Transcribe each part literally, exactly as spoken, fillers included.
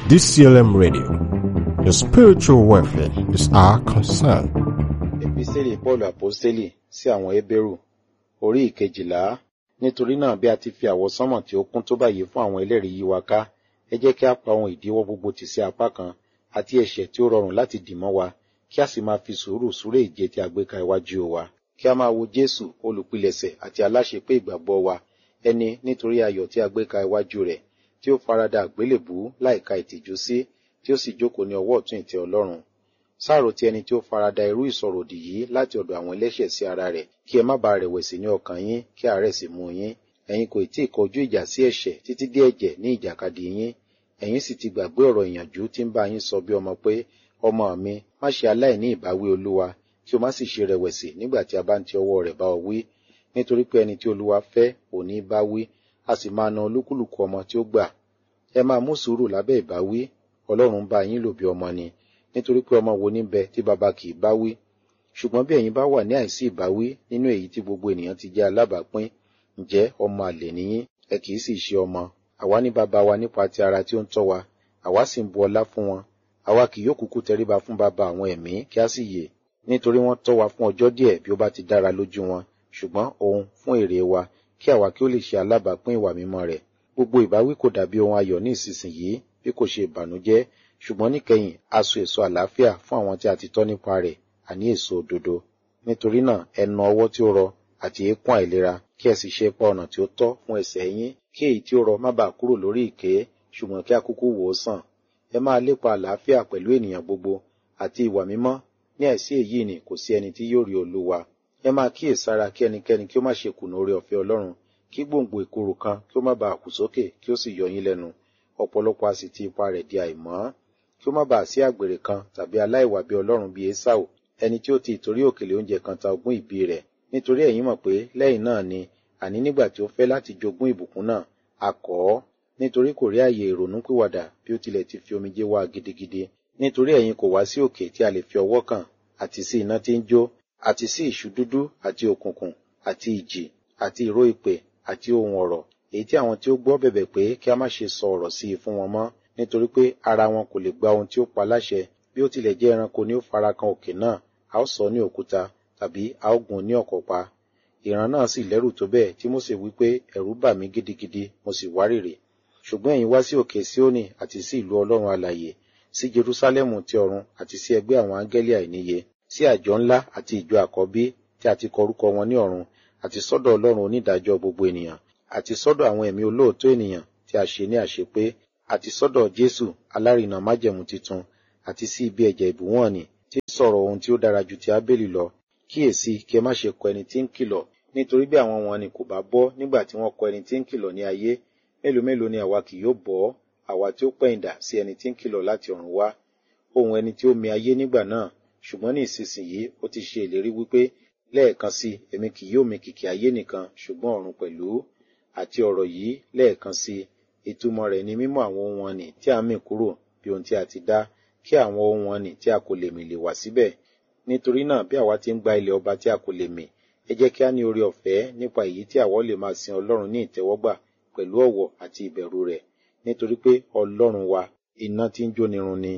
D C L M Radio. Your spiritual welfare is our concern. Episteli Paulu Aposteli sí àwọn Hébérù orí ìkejìlá. Nítorí náà bí a ti fi àwọsánmọ̀ tí ó kún tó báyìí fún àwọn ẹlẹ́rìí yí wa ká, ẹ jẹ́ kí a pa ohun ìdíwọ́ gbogbo tì sí apá kan àti ẹ̀ṣẹ̀ tí ó rọrùn láti dì mọ́ wa, kí a sì máa fi sùúrù súré ìje tí a gbé ka iwájú wa. Kí a máa wo Jésù olùpilẹ̀ṣẹ̀ àti aláṣepé ìgbàgbọ́ wa, ẹni nítorí ayọ̀ tí a gbé ka iwájú rẹ̀, tí ó farada àgbélébùú láìka ìtìjú sí, tí ó sì jókòó ní ọwọ́ ọ̀tún ìtẹ́ Ọlọ́run. Sáàrò ti ẹni tí ó farada irú ìsọ̀rọ̀ òdì yìí láti ọ̀dọ̀ àwọn ẹlẹ́ṣẹ̀ sí ara rẹ̀, kí ẹ má bàa rẹ̀wẹ̀sì ní ọkàn yín, kí àárẹ̀ sì mú yín. Ẹ̀yin kò tí ì kọjú ìjà sí ẹ̀ṣẹ̀ títí dé ẹ̀jẹ̀ ní ìjàkadì yín. Ẹ̀yin sì ti gbàgbé ọ̀rọ̀ ìyànjú tí ń bá yín sọ bí ọmọ pé, ọmọ mi, má ṣe aláìní ìbáwí Olúwa, kí o má sì ṣe rẹ̀wẹ̀sì nígbà tí a bá ń ti ọwọ́ rẹ̀ bá ọ wí. Nítorí pé ẹni tí Olúwa fẹ́ òní bá wí, a sì máa na olúkúlùkù ọmọ tí ó gbà. Ẹ máa mú sùúrù lábẹ́ ìbáwí, Ọlọ́run bá yín lò bí ọmọ ni. Nítorí pé ọmọ wo ní bẹ tí baba kì í bá wí. Ṣùgbọ́n bí ẹ̀yin bá wà ní àìsí ìbáwí nínú èyí tí gbogbo ènìyàn ti jẹ́ alábàápín, ǹjẹ́ ọmọ àlè níyín, ẹ kì í sì ṣe ọmọ. Àwa ní baba wa nípa ti ara tí ó ń tọ́ wa, àwa sì ń bu ọlá fún wọn. Àwa kì yóò kúkú tẹríba fún baba àwọn ẹ̀mí kí a sì yè. Nítorí wọ́n tọ́ wa fún ọjọ́ díẹ̀ bí ó bá ti dára lójú wọn, ṣùgbọ́n òun fún èrè wa, kí àwa kí ó lè ṣe alábàápín ìwà mímọ́ rẹ̀. Gbogbo ìbáwí kò dàbí ohun ayọ̀ ní ìsinsìnyí, bí kò ṣe ìbànújẹ́, ṣùgbọ́n níkẹyìn a so èso àlàáfíà fún àwọn tí a ti tọ́ nípa rẹ̀, àní èso òdodo. Nítorí náà ẹ na ọwọ́ tí ó rọ àti eékún àìlera, kí ẹ sì ṣe ipa ọ̀nà tí ó tọ́ fún ẹsẹ̀ yín, kí èyí tí ó rọ má bàa kúrò lórí ìké, ṣùgbọ́n kí a kúkú wò ó sàn. Ẹ máa lépa àlàáfíà pẹ̀lú ènìyàn gbogbo àti ìwà mímọ́, ní àìsí èyí ni kò sí ẹni tí yóò rí Olúwa. Ẹ máa kíyèsára kí ẹnikẹ́ni kí ó má ṣe kùnà oore ọ̀fẹ́ Ọlọ́run, kí gbòǹgbò ìkorò kan kí ó má bàa kù sókè kí ó sì yọ yín lẹ́nu. Ọ̀pọ̀lọpọ̀ a sì ti ipa rẹ̀ di àìmọ́. Kí ó má bàa sí àgbèrè kan tàbí aláìwà bí Ọlọ́run bí Ésáù, ẹni tí ó ti ìtorí òkèlè oúnjẹ kan ta ogún ìbí rẹ̀. Nítorí ẹ̀yin mọ̀ pé lẹ́yìn náà ni, àní nígbà tí ó fẹ́ láti jogún ìbùkún náà, a kọ̀ ọ́, nítorí kò rí àyè ìrònúpìwàdà bí ó tilẹ̀ ti fi omijé wá gidigidi. Nítorí ẹ̀yin kò wá sí òkè tí a lè fi ọwọ́ kàn, àti sí iná tí ń jó, àti sí ìṣú dúdú àti òkùnkùn, àti ìjì, àti ìró ìpè, àti ohun ọ̀rọ̀, èyí tí àwọn tí ó gbọ́ bẹ̀bẹ̀ pé kí a má ṣe sọ ọ̀rọ̀ sí i fún wọn mọ́, nítorí pé ara wọn kò lè gba ohun tí ó pa láṣẹ. Bí ó tilẹ̀ jẹ́ ẹranko ni ó fara kan òkè náà, a ó sọ ní òkúta, tàbí a ó gún ní ọ̀kọ̀ pa. Ìran náà sì lẹ́rù tó bẹ́ẹ̀ tí Mósè wí pé ẹ̀rù bà mí gidigidi, mo sì wárìrì. Ṣùgbọ́n ẹ̀yin wá sí òkè Síónì àti sí ìlú Ọlọ́run alààyè, sí Jerúsálẹ́mù ti ọ̀run àti sí ẹgbẹ́ àwọn áńgẹ́lì àìníye, sí àjọ ńlá àti ìjọ àkọ́bí tí a ti kọ orúkọ wọn ní ọ̀run, àti sọ́dọ̀ Ọlọ́run onídàájọ́ gbogbo ènìyàn, àti sọ́dọ̀ àwọn ẹ̀mí olóòótọ́ ènìyàn tí a ṣe ní àṣepé, àti sọ́dọ̀ Jésù alárinà májẹ̀mú titun, àti sí ibi ẹ̀jẹ̀ ìbúwọ̀nì tí ń sọ̀rọ̀ ohun tí ó dára ju ti Ábélì lọ. Kíyèsí kí ẹ má ṣe kọ ẹni tí ń kìlọ̀, nítorí bí àwọn wọn ni kò bá bọ́ nígbà tí wọ́n kọ ẹni tí ń kìlọ̀ ní ayé, mélòó mélòó ni àwa kì yóò bọ́, àwa tí ó pẹ̀yìndà sí ẹni tí ń kìlọ̀ láti ọ̀run wá. Ohun ẹni tí ó mì ayé nígbà náà, ṣùgbọ́n ní ìsinsìnyí ó ti ṣe ìlérí wípé lẹ́ẹ̀kan sí èmi kì yóò mì kìkì ayé nìkan, ṣùgbọ́n ọ̀run pẹ̀lú. Àti ọ̀rọ̀ yìí lẹ́ẹ̀kan sí, ìtumọ̀ rẹ̀ ni mímú àwọn ohun wọn nì tí a mì kúrò bí ohun tí a ti dá, kí àwọn ohun wọn nì tí a kò lè mì lè wà síbẹ̀. Nítorí náà bí àwa ti ń gba ilẹ̀ ọba tí a kò lè mì, ẹ jẹ́ kí a ní oore ọ̀fẹ́ nípa èyí tí àwa lè máa sin Ọlọ́run ní ìtẹ́wọ́gbà pẹ̀lú ọ̀wọ̀ àti ìbẹ̀rù rẹ̀, nítorí pé Ọlọ́run wa iná tí ń jónirun ni.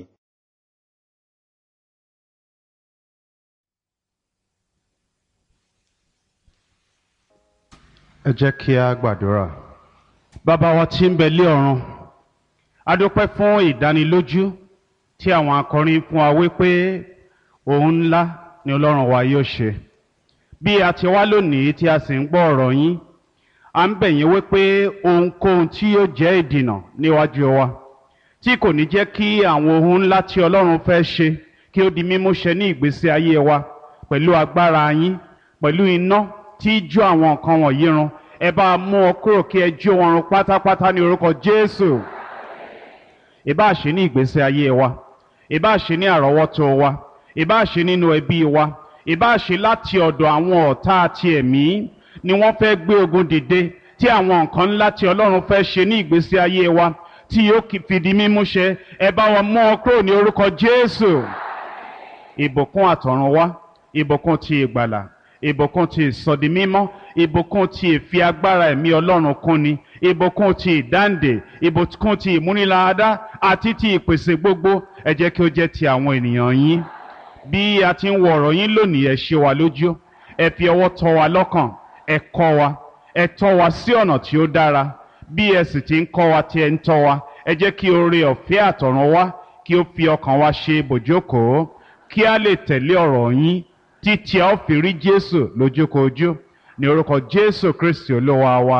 Ẹ jẹ́ kí a gbàdúrà. Bàbá wa tí ń bẹ lé ọ̀run, a dúpẹ́ fún ìdánilójú tí àwọn akọrin fún wa wípé ohun ńlá ni Ọlọ́run wa yóò ṣe. Bí a ti wá lónìí tí a sì ń gbọ́ ọ̀rọ̀ yín, a ń bẹ̀ yín wípé ohunkóhun tí yóò jẹ́ ìdìnà níwájú wa, tí kò ní jẹ́ kí àwọn ohun ńlá tí Ọlọ́run fẹ́ ṣe kí ó di mímúṣẹ ní ìgbésí ayé wa, pẹ̀lú agbára yín, pẹ̀lú iná tí jó àwọn nǹkan wọ̀nyí run, ẹ bá mú ọ kúrò kí ẹ jó wọn run pátápátá ní orúkọ Jésù. Ìbá ṣe ní ìgbésí ayé wa, ìbá ṣe ní àrọ́wọ́tó wa, ìbá ṣe nínú ẹbí wa, ìbá ṣe láti ọ̀dọ̀ àwọn ọ̀tá àti ẹ̀mí ni wọ́n fẹ́ gbé ogun dìde, tí àwọn nǹkan ńlá tí Ọlọ́run fẹ́ ṣe ní ìgbésí ayé wa tí yóò fìdí mímúṣẹ, ẹ bá wọn mú ọ kúrò ní orúkọ Jésù. Ìbùkún àtọ̀run wá, ìbùkún ti ìgbàlà, ìbùkún ti ìsọdi mímọ́, ìbùkún ti ìfi agbára ẹ̀mí ọlọ́run kúnni, ìbùkún ti ìdáǹdè, ìbùkún ti ìmúniláradá àti ti ìpèsè gbogbo ẹ jẹ́ kí ó jẹ́ ti àwọn ènìyàn yín. Bí a ti ń wo ọ̀rọ̀ yín lónìí, ẹ ṣe wa lójú, ẹ fi ọwọ́ tọ́ wa lọ́kàn, ẹ kọ́ wa, ẹ tọ́ wa sí ọ̀nà tí ó dára. Bí ẹ sì ti ń kọ́ wa tí ẹ ń tọ́ wa, ẹ jẹ́ kí oore ọ̀fẹ́ àtọ̀run wá kí ó fi ọkàn wa ṣe ibùjókòó, kí a lè tẹ̀lé ọ̀rọ̀ yín títí a ó fi rí Jésù lójúkojú. Ní orúkọ Jésù Kristi Olúwa wa.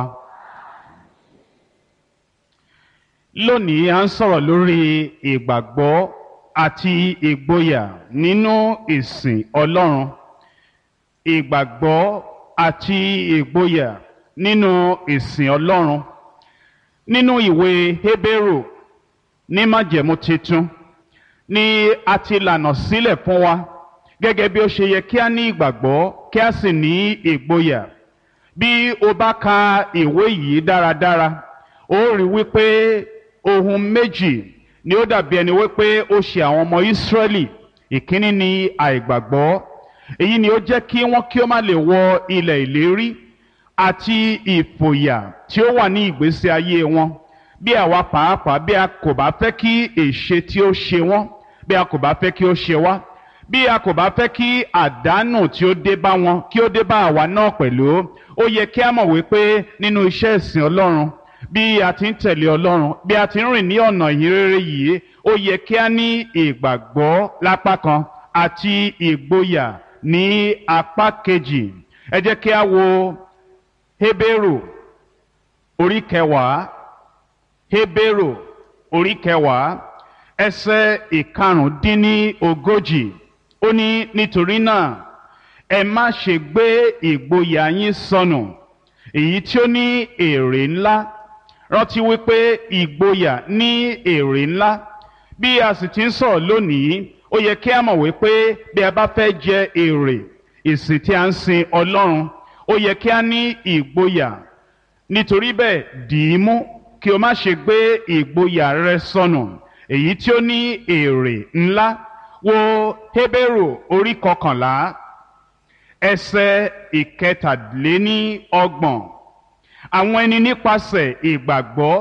Lónìí à ń sọ̀rọ̀ lórí ìgbàgbọ́ àti ìgboyà nínú ìsìn Ọlọ́run. Ìgbàgbọ́ àti ìgboyà nínú ìsìn Ọlọ́run. Nínú ìwé Hébérù ní májẹ̀mú titun ni a ti lànà sílẹ̀ fún wa gẹ́gẹ́ bí ó ṣe yẹ kí a ní ìgbàgbọ́ kí a sì ní ìgboyà. Bí o bá ka ìwé yìí dáradára, ó rí wípé ohun méjì ni ó dàbí ẹni wípé ó ṣe àwọn ọmọ Ísírẹ́lì. Ìkíní ni àìgbàgbọ́. Èyí ni ó jẹ́ kí wọ́n kí ó má lè wọ ilẹ̀ ìlérí, àti ìfòyà tí ó wà ní ìgbésí ayé wọn. Bí àwa pàápàá bí a kò bá fẹ́ kí èṣe tí ó ṣe wọ́n, bí a kò bá fẹ́ kí ó ṣe wá, bí a kò bá fẹ́ kí àdánù tí ó dé bá wọn kí ó dé bá àwa náà pẹ̀lú, ó yẹ kí a mọ̀ wípé nínú iṣẹ́ ìsìn Ọlọ́run, bí a ti ń tẹ̀lé Ọlọ́run, bí a ti ń rìn ní ọ̀nà ìhìnrere yìí, ó yẹ kí a ní ìgbàgbọ́ lápá kan àti ìgboyà ní apá kejì. Ẹ jẹ́ kí a wo Hébérù orí kẹwàá, Hébérù orí kẹwàá ẹsẹ̀ ìkarùndínlógójì. Ó ní, nítorí náà ẹ má ṣe gbé ìgboyà yín sọnù, èyí tí ó ní èrè ńlá. Rántí wípé ìgboyà ní èrè ńlá. Bí a sì ti ń sọ̀rọ̀ lónìí, ó yẹ kí a mọ̀ wípé bí a bá fẹ́ jẹ èrè ìsìn tí a ń sin Ọlọ́run, ó yẹ kí a ní ìgboyà. Nítorí bẹ́ẹ̀, dì í mú kí o má ṣe gbé ìgboyà rẹ sọnù, èyí tí ó ní èrè ńlá. Wo Hébérù orí kọkànlá ẹsẹ̀ ìkẹtàléníọgbọ̀n. Àwọn ẹni nípasẹ̀ ìgbàgbọ́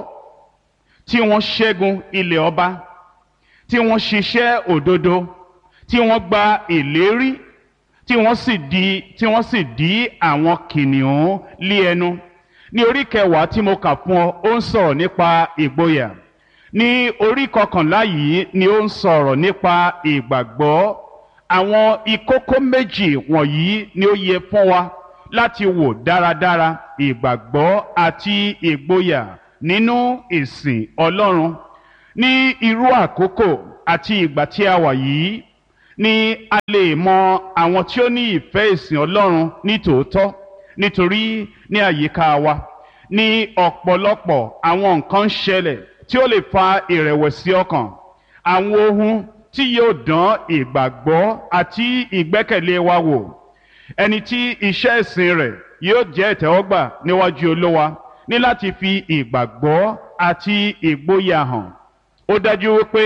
tí wọ́n ṣẹ́gun ilẹ̀ ọba, tí wọ́n ṣiṣẹ́ òdodo, tí wọ́n gba ìlérí, tí wọ́n sì di tí wọ́n sì dí àwọn kìnìún lé ẹnu. Ní orí kẹwàá tí mo kà fún ọ, ó ń sọ̀rọ̀ nípa ìgboyà. Ní orí kọkànlá yìí ni ó ń sọ̀rọ̀ nípa ìgbàgbọ́. Àwọn ìkókó méjì wọ̀nyí ni ó yẹ fún wa láti wò dáradára: ìgbàgbọ́ àti ìgboyà nínú ìsìn Ọlọ́run. Ní irú àkókò àti ìgbà tí a wà yìí ni a lè mọ àwọn tí ó ní ìfẹ́ ìsìn Ọlọ́run ní tòótọ́, nítorí ní àyíká wa ní ọ̀pọ̀lọpọ̀ àwọn nǹkan ń ṣẹlẹ̀ tí ó lè fa ìrẹ̀wẹ̀sì ọkàn, àwọn ohun tí yóò dán ìgbàgbọ́ àti ìgbẹ́kẹ̀lé wa wò. Ẹni tí iṣẹ́ ìsìn rẹ̀ yóò jẹ́ ìtẹ́wọ́gbà níwájú Olúwa ní láti fi ìgbàgbọ́ àti ìgboyà hàn. Ó dájú wípé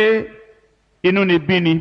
inúnibíni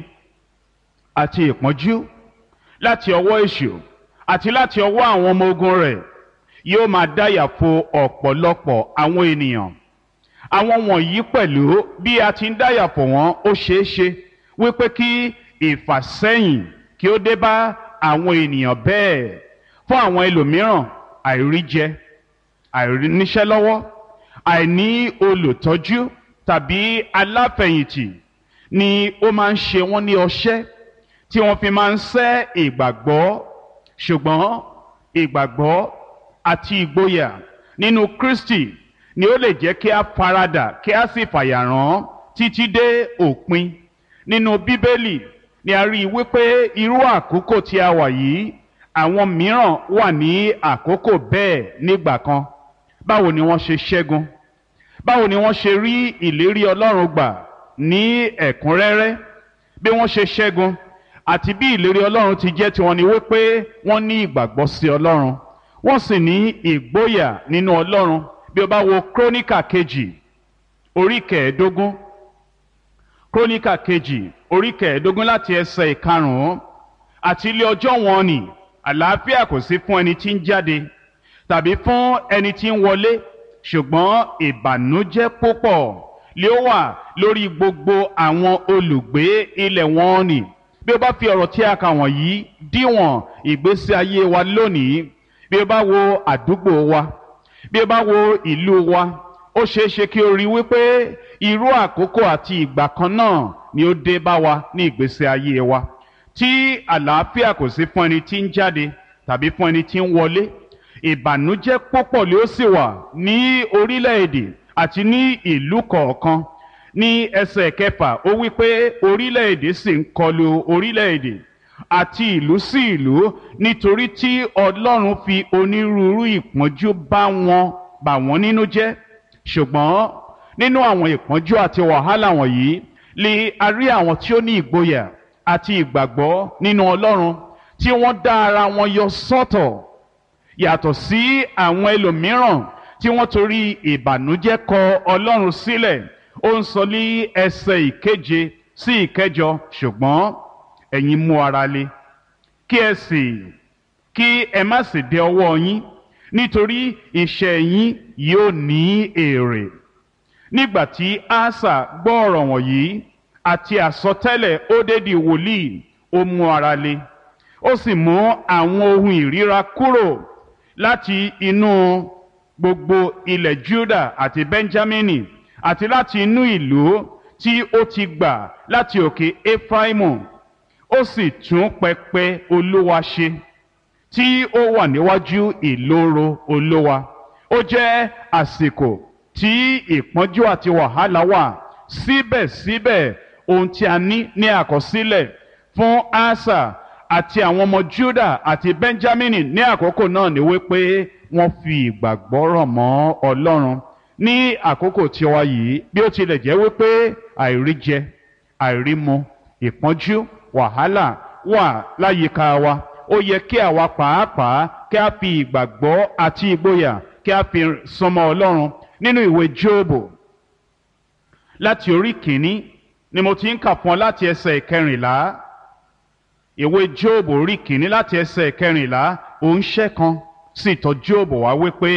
àti ìpọ́njú láti ọwọ́ èṣù àti láti ọwọ́ àwọn ọmọ ogun rẹ̀ yóò máa dáyà fo ọ̀pọ̀lọpọ̀ àwọn ènìyàn. Àwọn wọ̀nyí pẹ̀lú, bí a ti ń dáyà fo wọ́n, ó ṣeé ṣe wípé kí ìfàsẹ́yìn kí ó dé bá àwọn ènìyàn bẹ́ẹ̀. Fún àwọn ẹlòmíràn, àìríjẹ, àìríníṣẹ́ lọ́wọ́, àìní olùtọ́jú tàbí aláfẹ̀yìntì ni ó máa ń ṣe wọ́n ní ọṣẹ́ tí wọ́n fi máa ń sẹ́ ìgbàgbọ́. Ṣùgbọ́n ìgbàgbọ́ àti ìgboyà nínú Kristi ni ó lè jẹ́ kí a faradà kí a sì fàyàrán títí dé òpin. Nínú Bíbélì ni a rí i wípé irú àkókò tí a wà yìí, àwọn mìíràn wà ní àkókò bẹ́ẹ̀ nígbà kan. Báwo ni wọ́n ṣe ṣẹ́gun? Báwo ni wọ́n ṣe rí ìlérí Ọlọ́run gbà ní ẹ̀kúnrẹ́rẹ́? Bí wọ́n ṣe ṣẹ́gun àti bí ìlérí Ọlọ́run ti jẹ́ tiwọn ni wípé wọ́n ní ìgbàgbọ́ sí Ọlọ́run, wọ́n sì ní ìgboyà nínú Ọlọ́run. Bí o bá wo Króníkà kejì orí kẹẹ̀ẹ́dógún, Króníkà kejì orí kẹẹ̀ẹ́dógún láti ẹsẹ̀ ìkarùn-ún. Àti ilé ọjọ́ wọn ni àlàáfíà kò sí fún ẹni tí ń jáde tàbí fún ẹni tí ń wọlé, ṣùgbọ́n ìbànújẹ́ púpọ̀ lé ó wà lórí gbogbo àwọn olùgbé ilẹ̀ wọn nì. Bí o bá fi ọ̀rọ̀ tí a kà wọ̀nyí díwọ̀n ìgbésí ayé wa lónìí, bí o bá wo àdúgbò wa, bí o bá wo ìlú wa, ó ṣeé ṣe kí o rí wípé irú àkókò àti ìgbà kan náà ni ó dé bá wa ní ìgbésí ayé wa, tí àlàáfíà kò sí fún ẹni tí ń jáde tàbí fún ẹni tí ń wọlé. Ìbànújẹ́ púpọ̀ ló sì wà ní orílẹ̀-èdè àti ní ìlú kọ̀ọ̀kan. Ní ẹsẹ̀ kẹfà ó wí pé orílẹ̀-èdè sì ń kọlu orílẹ̀-èdè àti ìlú sí ìlú, nítorí tí Ọlọ́run fi onírúurú ìpọ́njú bá wọn bà wọ́n nínú jẹ́. Ṣùgbọ́n nínú àwọn ìpọ́njú àti wàhálà wọ̀nyí lè a rí àwọn tí ó ní ìgboyà àti ìgbàgbọ́ nínú Ọlọ́run, tí wọ́n dá ara wọn yọ sọ́tọ̀ yàtọ̀ sí àwọn ẹlòmíràn tí wọ́n torí ìbànújẹ́ kọ Ọlọ́run sílẹ̀. Ó ń sọ ní ẹsẹ̀ ìkeje sí ìkẹjọ, ṣùgbọ́n ẹ̀yin mú ara le, kí ẹ sì kí ẹ má sì dẹ ọwọ́ yín, nítorí iṣẹ́ yín yóò ní èrè. Nígbà tí Asa gbọ́ ọ̀rọ̀ wọ̀nyí àti àsọtẹ́lẹ̀ Ódédì wòlíì, ó mú ara le, ó sì mú àwọn ohun ìríra kúrò láti inú gbogbo ilẹ̀ Júdà àti Bẹ́ńjámínì, àti láti inú ìlú tí ó ti gbà láti òkè Éfráímù. Ó sì tún pẹpẹ Olúwa ṣe tí ó wà níwájú ìloro Olúwa. Ó jẹ́ àsìkò tí ìpọ́njú àti wàhálà wà, síbẹ̀síbẹ̀ ohun tí a ní ní àkọsílẹ̀ fún Asa àti àwọn ọmọ Júdà àti Bẹ́ńjámínì ní àkókò náà ni wípé wọ́n fi ìgbàgbọ́ rọ̀ mọ́ Ọlọ́run. Ní àkókò tí ó wà yìí, bí ó tilẹ̀ jẹ́ wípé àìríjẹ, àìrímu, ìpọ́njú, wàhálà wà láyìíká wa, ó yẹ kí àwa pàápàá kí a fi ìgbàgbọ́ àti ìgboyà kí a fi súnmọ́ Ọlọ́run. Nínú ìwé Jóòbù láti orí kìíní ni mo ti ń kà fún ọ láti ẹsẹ̀ ìkẹrìnlá. Ìwé Jóòbù orí kìíní láti ẹsẹ̀ ìkẹrìnlá, òǹṣẹ́ kan sì tọ̀ Jóòbù wá wípé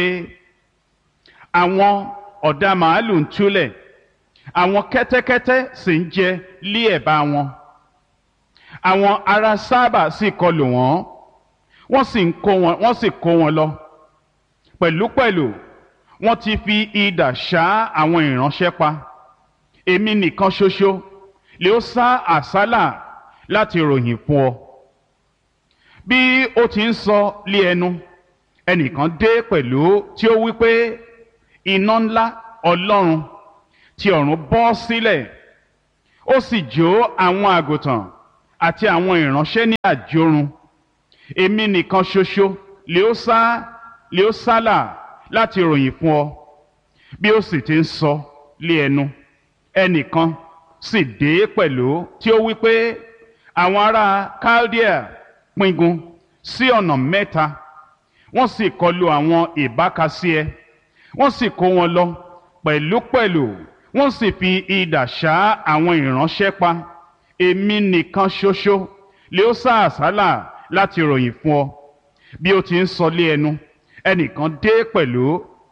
àwọn ọ̀dà màálù ń túlẹ̀, àwọn kẹ́tẹ́kẹ́tẹ́ sì ń jẹ lé ẹ̀bá wọn. Àwọn ará Sábà sì kọlù wọ́n, wọ́n sì ń kó wọn wọ́n sì kó wọn lọ. Pẹ̀lúpẹ̀lú wọ́n ti fi idà ṣá àwọn ìránṣẹ́ pa. Èmi nìkan ṣoṣo lè ó sá àsálà láti ròyìn fún ọ. Bí ó ti ń sọ lé ẹnu, ẹnìkan dé pẹ̀lú tí ó wí pé iná ńlá Ọlọ́run tí ọ̀run bọ́ sílẹ̀, ó sì jó àwọn àgùntàn àti àwọn ìránṣẹ́ ní àjórun. Èmi nìkan ṣoṣo lè ó sá lè ó sálà láti ròyìn fún ọ. Bí ó sì ti ń sọ lé ẹnu, ẹnìkan sì dé pẹ̀lú tí ó wí pé àwọn ará Kaldea pingun sí ọ̀nà mẹ́ta, wọ́n sì kọlu àwọn ìbákasíẹ, wọ́n sì kó wọn lọ. Pẹ̀lúpẹ̀lú wọ́n sì fi idà ṣá àwọn ìránṣẹ́ pa. Èmi nìkan ṣoṣo lè ó sá àsálà láti ròyìn fún ọ. Bí ó ti ń sọ lé ẹnu, ẹnìkan dé pẹ̀lú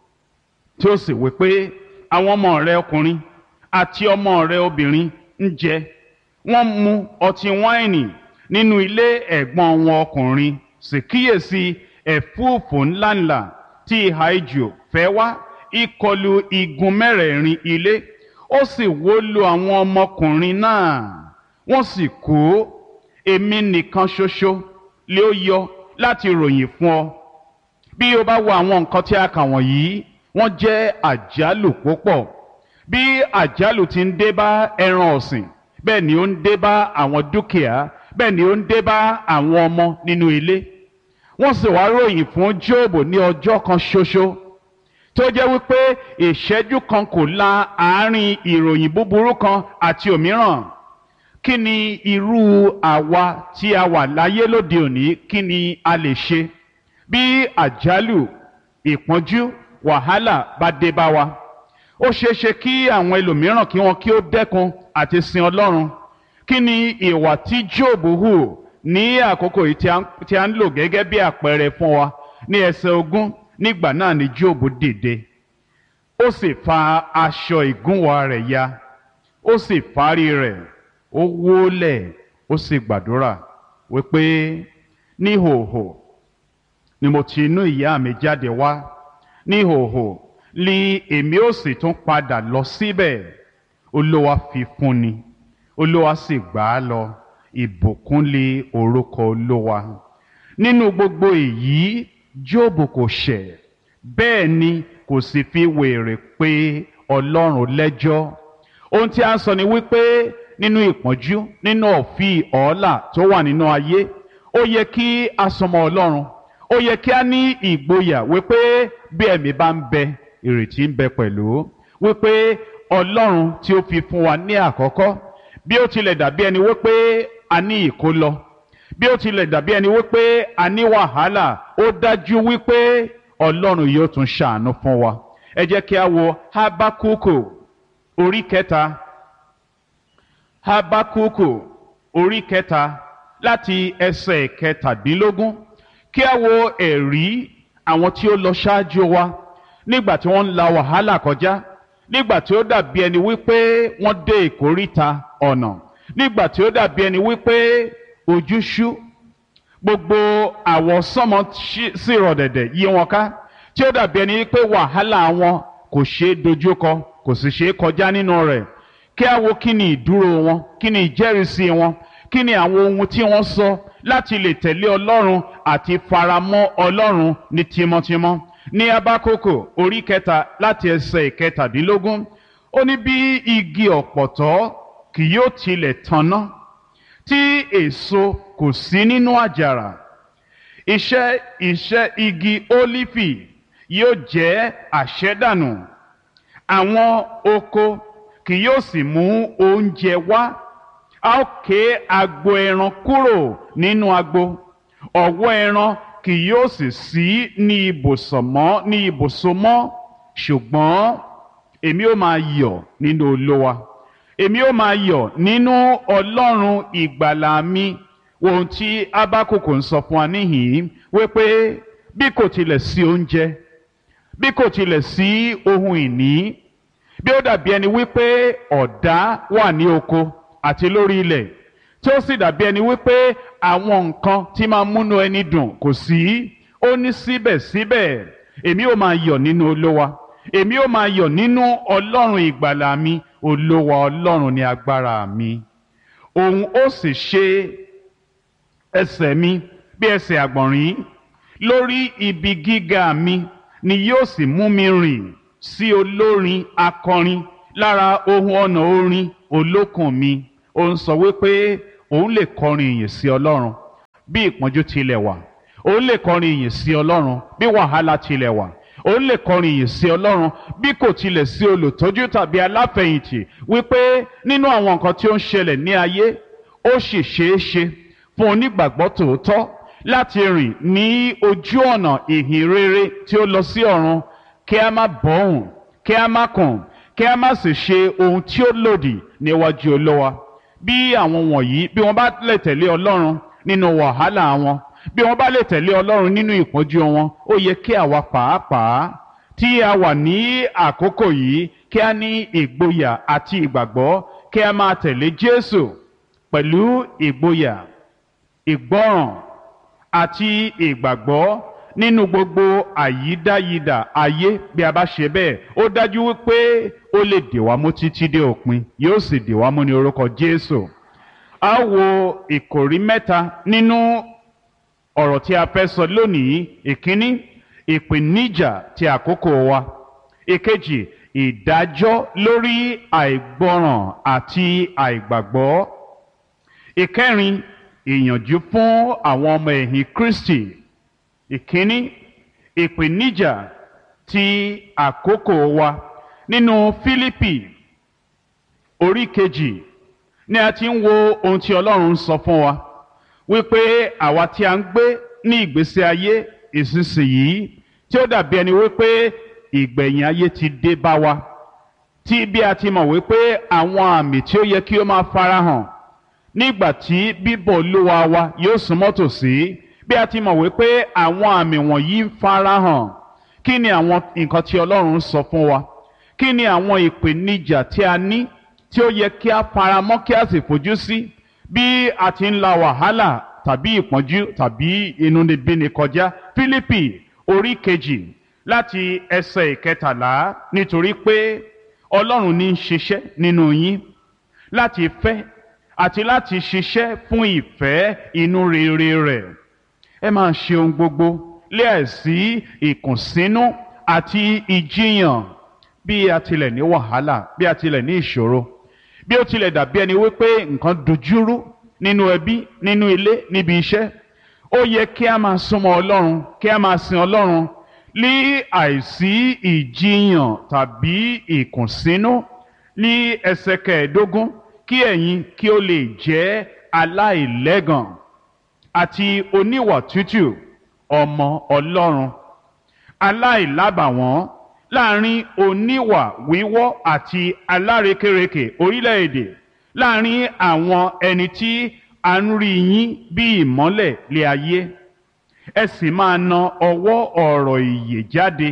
tí ó sì wí pé àwọn ọmọ rẹ ọkùnrin àti ọmọ rẹ obìnrin ń jẹ, wọ́n mu ọtí wáìnì nínú ilé ẹ̀gbọ́n wọn ọkùnrin. Sì kíyèsí, ẹ̀fúùfù ńláńlá tí ìhà ijù fẹ́ wá ìkọlù igun mẹ́rẹ̀ẹ̀rin ilé, ó sì wó lu àwọn ọmọkùnrin náà, wọ́n sì kú. Èmi nìkan ṣoṣo lè ó yọ láti ròyìn fún ọ. Bí o bá wo àwọn nǹkan tí a kà wọ̀nyí, wọ́n jẹ́ àjálù púpọ̀. Bí àjálù ti ń dé bá ẹran ọ̀sìn, bẹ́ẹ̀ ni ó ń dé bá àwọn dúkìá, bẹ́ẹ̀ ni ó ń dé bá àwọn ọmọ nínú ilé. Wọ́n sì wá ròyìn fún Jóòbù ní ọjọ́ kan ṣoṣo, tó jẹ́ wípé ìṣẹ́jú kan kò la àárín ìròyìn búburú kan àti òmíràn. Kí ni irú àwa tí a wà láyé lóde òní, kí ni a lè ṣe bí àjálù, ìpọ́njú, wàhálà bá dé bá wa? Ó ṣeé ṣe kí àwọn ẹlòmíràn kí wọn kí ó dẹ́kun àti sin Ọlọ́run. Kí ni ìwà tí Jóòbù hù ní àkókò yìí tí a ń lò gẹ́gẹ́ bí àpẹẹrẹ fún wa ní ẹsẹ̀ ogún nígbà náà ni Jóòbù dìde, ó sì fa aṣọ ìgúnwà rẹ̀ ya, ó sì fárí rẹ̀, ó wólẹ̀, ó sì gbàdúrà wípé níhòhò ni mo ti inú ìyá mi jáde wá, níhòhò ni èmi ó sì tún padà lọ síbẹ̀. Olúwa fi fún ni, Olúwa sì gbà á lọ, ìbùkún lé orúkọ Olúwa. Nínú gbogbo èyí Jóòbù kò ṣẹ̀, bẹ́ẹ̀ ni kò sì fi wèrè pé Ọlọ́run lẹ́jọ́. Ohun tí a ń sọ ni wípé nínú ìpọ́njú, nínú ọ̀fìn ọ̀ọ́là tó wà nínú ayé, ó yẹ kí a sọmọ Ọlọ́run, ó yẹ kí a ní ìgboyà wípé bí ẹ̀mí bá ń bẹ, ìrètí ń bẹ pẹ̀lú, wípé Ọlọ́run tí ó fi fún wa ní àkọ́kọ́, bí ó tilẹ̀ dàbí ẹni wípé a ní ìkólọ, bí ó tilẹ̀ dàbí ẹni wípé a ní wàhálà, ó dájú wípé Ọlọ́run yóò tún ṣàánú fún wa. Ẹ jẹ́ kí a wo Hábákúkù orí kẹta, Hábákúkù orí kẹta láti ẹsẹ̀ kẹtàdínlógún, kí a wo ẹ̀rí àwọn tí ó lọ ṣáájú wa nígbà tí wọ́n ń la wàhálà kọjá, nígbà tí ó dàbí ẹni wípé wọ́n dé ìkóríta ọ̀nà, nígbà tí ó dàbí ẹni wípé ojú ṣú, gbogbo àwọsánmọ sì rọ̀ dẹ̀dẹ̀ yí wọn ká, tí ó dàbí ẹni wípé wàhálà wọn kò ṣeé dojúkọ, kò sì ṣeé kọjá nínú rẹ̀. Kí a wo kí ni ìdúró wọn, kí ni ìjẹ́rìísí wọn, kí ni àwọn ohun tí wọ́n sọ láti lè tẹ̀lé Ọlọ́run àti faramọ́ Ọlọ́run ní tímọ́tímọ́. Ní Hábákúkù orí kẹta láti ẹsẹ̀ ìkẹtàdínlógún, ó ní bí igi ọ̀pọ̀tọ́ kì yóò tilẹ̀ tanná, tí èso kò sí nínú àjàrà, iṣẹ́ iṣẹ́ igi ólífì yóò jẹ́ àṣẹ́dànù, àwọn oko kì yóò sì mú oúnjẹ wá, a ó ké agbo ẹran kúrò nínú agbo, ọ̀wọ́ ẹran kì yóò sì sí ní ibùsọ̀ mọ́ ní ibùsọ̀ mọ́. Ṣùgbọ́n èmi ó máa yọ̀ nínú Olúwa, èmi ó máa yọ̀ nínú Ọlọ́run ìgbàlà mi. Ohun tí Hábákúkù ń sọ fún wa níhìn-ín wípé bí kò tilẹ̀ sí oúnjẹ, bí kò tilẹ̀ sí ohun ìní, bí ó dàbí ẹni wípé ọ̀dá wà ní oko àti lórí ilẹ̀, tí ó sì dàbí ẹni wípé àwọn nǹkan tí máa múnú ẹni dùn kò sí, ó ní síbẹ̀síbẹ̀ èmi ó máa yọ̀ nínú Olúwa, èmi ó máa yọ̀ nínú Ọlọ́run ìgbàlà mi. Olúwa Ọlọ́run ni agbára mi, òun ó sì ṣe ẹsẹ̀ mi bí ẹsẹ̀ àgbọ̀nrín, lórí ibi gíga mi ni yóò sì mú mi rìn sí olórin akọrin lára ohun ọ̀nà orin olókùn mi. Ó ń sọ wípé òun lè kọrin ìyìn sí Ọlọ́run bí ìpọ́njú tilẹ̀ wà, òun lè kọrin ìyìn sí Ọlọ́run bí wàhálà tilẹ̀ wà, òun lè kọrin ìyìn sí Ọlọ́run bí kò tilẹ̀ sí olùtọ́jú tàbí aláfẹ̀yìntì, wípé nínú àwọn nǹkan tí ó ń ṣẹlẹ̀ ní ayé, ó sì ṣeé ṣe fún onígbàgbọ́ tòótọ́ láti rìn ní ojú ọ̀nà ìhìn rere tí ó lọ sí ọ̀run, kí a má bọ̀hùn, kí a má kùn, kí a má sì ṣe ohun tí ó lòdì níwájú Olúwa. Bí àwọn wọ̀nyí, bí wọ́n bá lè tẹ̀lé Ọlọ́run nínú wàhálà wọn, bí wọ́n bá lè tẹ̀lé Ọlọ́run nínú ìpọ́njú wọn, ó yẹ kí àwa pàápàá tí a wà ní àkókò yìí kí a ní ìgboyà àti ìgbàgbọ́, kí a máa tẹ̀lé Jésù pẹ̀lú ìgboyà, ìgbọ́ràn àti ìgbàgbọ́ nínú gbogbo àyídáyidà ayé. Bí a bá ṣe bẹ́ẹ̀, ó dájú wípé ó lè dè wá mú títí dé òpin, yóò sì dè wá mú ní orúkọ Jésù. A wo ìkòrí mẹ́ta nínú ọ̀rọ̀ tí a fẹ́ sọ lónìí. Ìkíní, ìpèníjà ti àkókò wa. Ìkejì, ìdájọ́ lórí àìgbọràn àti àìgbàgbọ́. Ìkẹrin, ìyànjú fún àwọn ọmọ ẹ̀yìn Kristi. Ìkíní, ìpèníjà ti àkókò wa. Nínú Fílípì orí kejì ni a ti ń wo ohun tí Ọlọ́run ń sọ fún wa, wípé àwa tí a ń gbé ní ìgbésí ayé ìsinsìnyí tí ó dàbí ẹni wípé ìgbẹ̀yìn ayé ti dé bá wa, tí bí a ti mọ̀ wípé àwọn àmì tí ó yẹ kí ó máa farahàn nígbà tí bíbọ̀ Olúwa wa yóò súnmọ́ tòsí, bí a ti mọ̀ wípé àwọn àmì wọ̀nyí ń farahàn kí ni àwọn nǹkan tí Ọlọ́run sọ fún wa, kí ni àwọn ìpèníjà tí a ní tí ó yẹ kí a faramọ́ kí a sì fojú sí bí a ti ń la wàhálà tàbí ìpọ́njú tàbí inúnibíni kọjá. Fílípì orí kejì láti ẹsẹ̀ ìkẹtàlá, nítorí pé Ọlọ́run ní í ṣiṣẹ́ nínú yín láti fẹ́ àti láti ṣiṣẹ́ fún ìfẹ́ inú rere rẹ̀. Ẹ máa ṣe ohun gbogbo láìsí ìkùnsínú àti ìjiyàn. Bí a tilẹ̀ ní wàhálà, bí a tilẹ̀ ní ìṣòro, bí ó tilẹ̀ dàbí ẹni wípé nǹkan dojúrú nínú ẹbí, nínú ilé, níbi iṣẹ́, ó yẹ kí a máa súnmọ́ Ọlọ́run, kí a máa sin Ọlọ́run ní àìsí ìjiyàn tàbí ìkùnsínú. Ní ẹsẹ̀ kẹẹ̀ẹ́dógún, kí ẹ̀yin kí ó lè jẹ́ aláìlẹ́gàn àti oníwà tútù, ọmọ Ọlọ́run, aláìlábàwọ́n láàrin oníwà wíwọ́ àti alárekérekè orílẹ̀-èdè, láàrin àwọn ẹni tí a ń rí yín bí ìmọ́lẹ̀ lé ayé. Ẹ sì máa na ọwọ́ ọ̀rọ̀ ìyè jáde,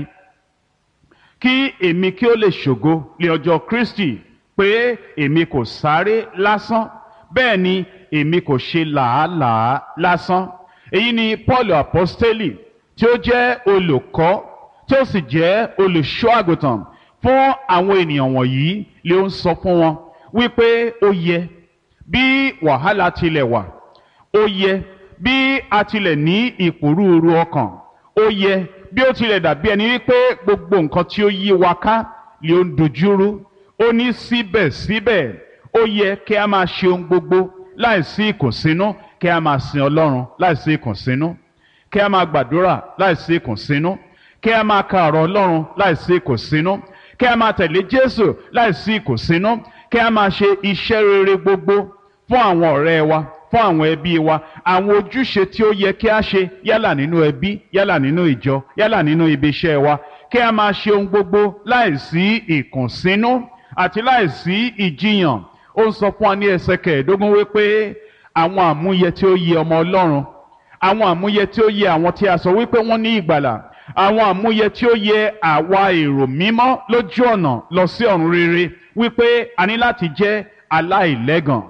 kí èmi kí ó lè ṣògo lé ọjọ́ Kristi, pé èmi kò sáré lásán, bẹ́ẹ̀ ni èmi kò ṣe làálàá lásán. Èyí ni Paul apostoli, tí ó jẹ́ olùkọ́ tí ó sì jẹ́ olùṣọ́ àgùntàn fún àwọn ènìyàn wọ̀nyí, lé ó ń sọ fún wọn wípé ó yẹ bí wàhálà tilẹ̀ wà, ó yẹ bí a tilẹ̀ ní ìpòrúurú ọkàn, ó yẹ bí ó tilẹ̀ dàbí ẹni wípé gbogbo nǹkan tí ó yí wa ká lé ó ń dojúrú, ó ní síbẹ̀síbẹ̀ ó yẹ kí a máa ṣe ohun gbogbo láìsí ìkùnsínú, kí a máa sin Ọlọ́run láìsí ìkùnsínú, kí a máa gbàdúrà láìsí ìkùnsínú, kí a máa ka ọ̀rọ̀ Ọlọ́run láìsí ìkùnsínú, kí a máa tẹ̀lé Jésù láìsí ìkùnsínú, kí a máa ṣe iṣẹ́ rere gbogbo fún àwọn ọ̀rẹ́ wa, fún àwọn ẹbí wa, àwọn ojúṣe tí ó yẹ kí a ṣe yálà nínú ẹbí, yálà nínú ìjọ, yálà nínú ibi iṣẹ́ wa, kí a máa ṣe ohun gbogbo láìsí ìkùnsínú àti láìsí ìjiyàn. Ó ń sọ fún wa ní ẹsẹ̀ kẹẹ̀ẹ́dógún wípé àwọn àmúyẹ tí ó yẹ ọmọ Ọlọ́run, àwọn àmúyẹ tí ó yẹ àwọn tí a sọ wípé wọ́n ní ìgbàlà, àwọn àmúyẹ tí ó yẹ àwa èrò mímọ́ lójú ọ̀nà lọ sí ọ̀run rere, wípé a ní láti jẹ́ aláìlẹ́gàn,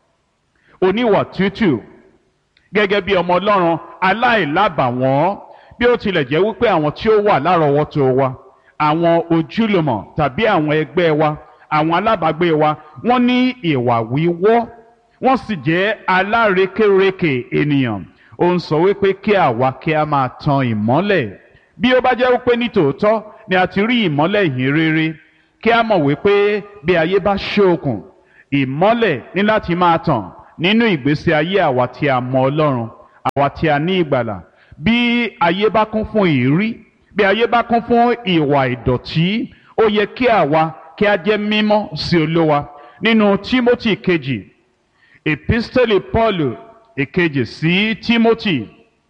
oníwà tútù gẹ́gẹ́ bí ọmọ Ọlọ́run, aláìlábàwọ́n. Bí ó tilẹ̀ jẹ́ wípé àwọn tí ó wà lárọ̀ọ́wọ́tó wa, àwọn ojúlùmọ̀ tàbí àwọn ẹgbẹ́ wa, àwọn alábàágbé wa, wọ́n ní ìwà wíwọ́, wọ́n sì jẹ́ alárekérekè ènìyàn. Ó ń sọ wípé kí àwa kí a máa tan ìmọ́lẹ̀. Bí ó bá jẹ́ wípé ní tòótọ́ ni a ti rí ìmọ́lẹ̀ ìhìn rere, kí a mọ̀ wípé bí ayé bá ṣókùn, ìmọ́lẹ̀ ní láti máa tàn nínú ìgbésí ayé àwa tí a mọ Ọlọ́run, àwa tí a ní ìgbàlà. Bí ayé bá kún fún ìrí, bí ayé bá kún fún ìwà ìdọ̀tí, ó yẹ kí àwa kí a jẹ́ mímọ́ sí Olúwa. Nínú Tímótì kejì, episteli Paul èkejì sí Tímótì,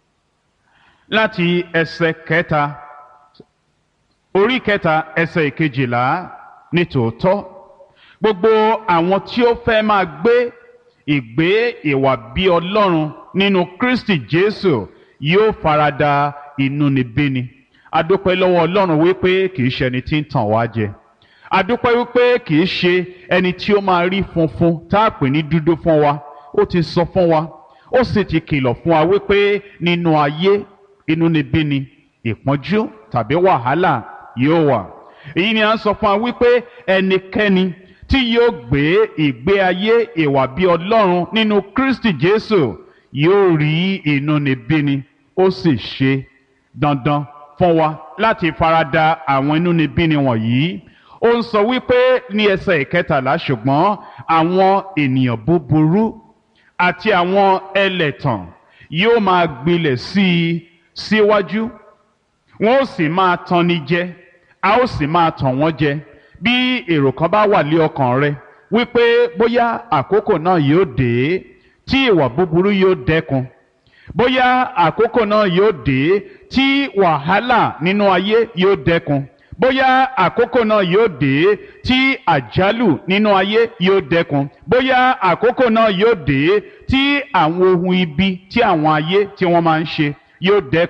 láti ẹsẹ̀ kẹta, orí kẹta ẹsẹ̀ ìkejìlá, nítòótọ́ gbogbo àwọn tí ó fẹ́ máa gbé ìgbé ìwà bí Ọlọ́run nínú Kristi Jésù yóò farada inúnibíni. A dúpẹ́ lọ́wọ́ Ọlọ́run wípé kìí ṣe ẹni tí ń tàn wá jẹ. A dúpẹ́ wípé kìí ṣe ẹni tí ó máa rí funfun tá a pè ní dúdú fún wa. Ó ti sọ fún wa, ó sì ti kìlọ̀ fún wa wípé nínú ayé inúnibíni, ìpọ́njú tàbí wàhálà yóò wà. Èyí ni a ń sọ fún wa wípé ẹnikẹ́ni tí yóò gbé ìgbé ayé ìwà bí Ọlọ́run nínú Kristi Jésù yóò rí inúnibíni. Ó sì ṣe dandan fún wa láti farada àwọn inúnibíni wọ̀nyí. Ó ń sọ wípé ní ẹsẹ̀ ìkẹtàlá, ṣùgbọ́n àwọn ènìyàn búburú àti àwọn ẹlẹ̀tàn yóò máa gbilẹ̀ sí i síwájú, wọn ó sì máa tanni jẹ, a ó sì máa tàn wọ́n jẹ. Bí èrò kan bá wà lé ọkàn rẹ wípé bóyá àkókò náà yóò dé tí ìwà búburú yóò dẹ́kun, bóyá àkókò náà yóò dé tí wàhálà nínú ayé yóò dẹ́kun, bóyá àkókò náà yóò dé tí àjálù nínú ayé yóò dẹ́kun, bóyá àkókò náà yóò dé tí àwọn ohun ibi tí àwọn ayé tí wọ́n máa ń ṣe yóò dẹ́kun,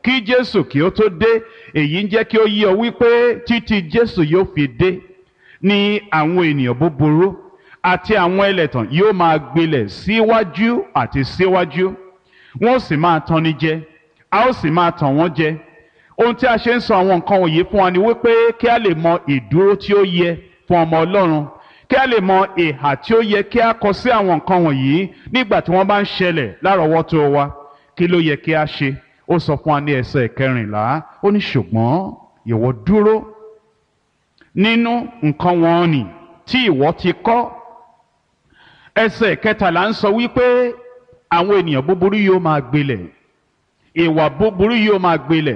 kí Jésù kí ó tó dé. Èyí ń jẹ́ kí ó yé ọ wípé títí Jésù yóò fi dé ni àwọn ènìyàn búburú àti àwọn ẹlẹ́tàn yóò máa gbilẹ̀ síwájú àti síwájú. Wọ́n sì máa tàn ni jẹ, a ó sì máa tàn wọ́n jẹ. Ohun tí a ṣe ń sọ àwọn nǹkan wọ̀nyí fún wa ni wípé kí a lè mọ ìdúró tí ó yẹ fún ọmọ Ọlọ́run, kí a lè mọ ìhà tí ó yẹ kí a kọ sí àwọn nǹkan wọ̀nyí nígbà tí wọ́n bá ń ṣẹlẹ̀ lárọ̀ọ́wọ́tó wa. Kí ló yẹ kí a ṣe? Ó sọ fún wa ní ẹsẹ̀ kẹrìnlá, ó ní ṣùgbọ́n ìwọ dúró nínú nǹkan wọn nì tí ìwọ ti kọ́. Ẹsẹ̀ kẹtàlá ń sọ wípé àwọn ènìyàn búburú yóò máa gbilẹ̀, ìwà búburú yóò máa gbilẹ̀,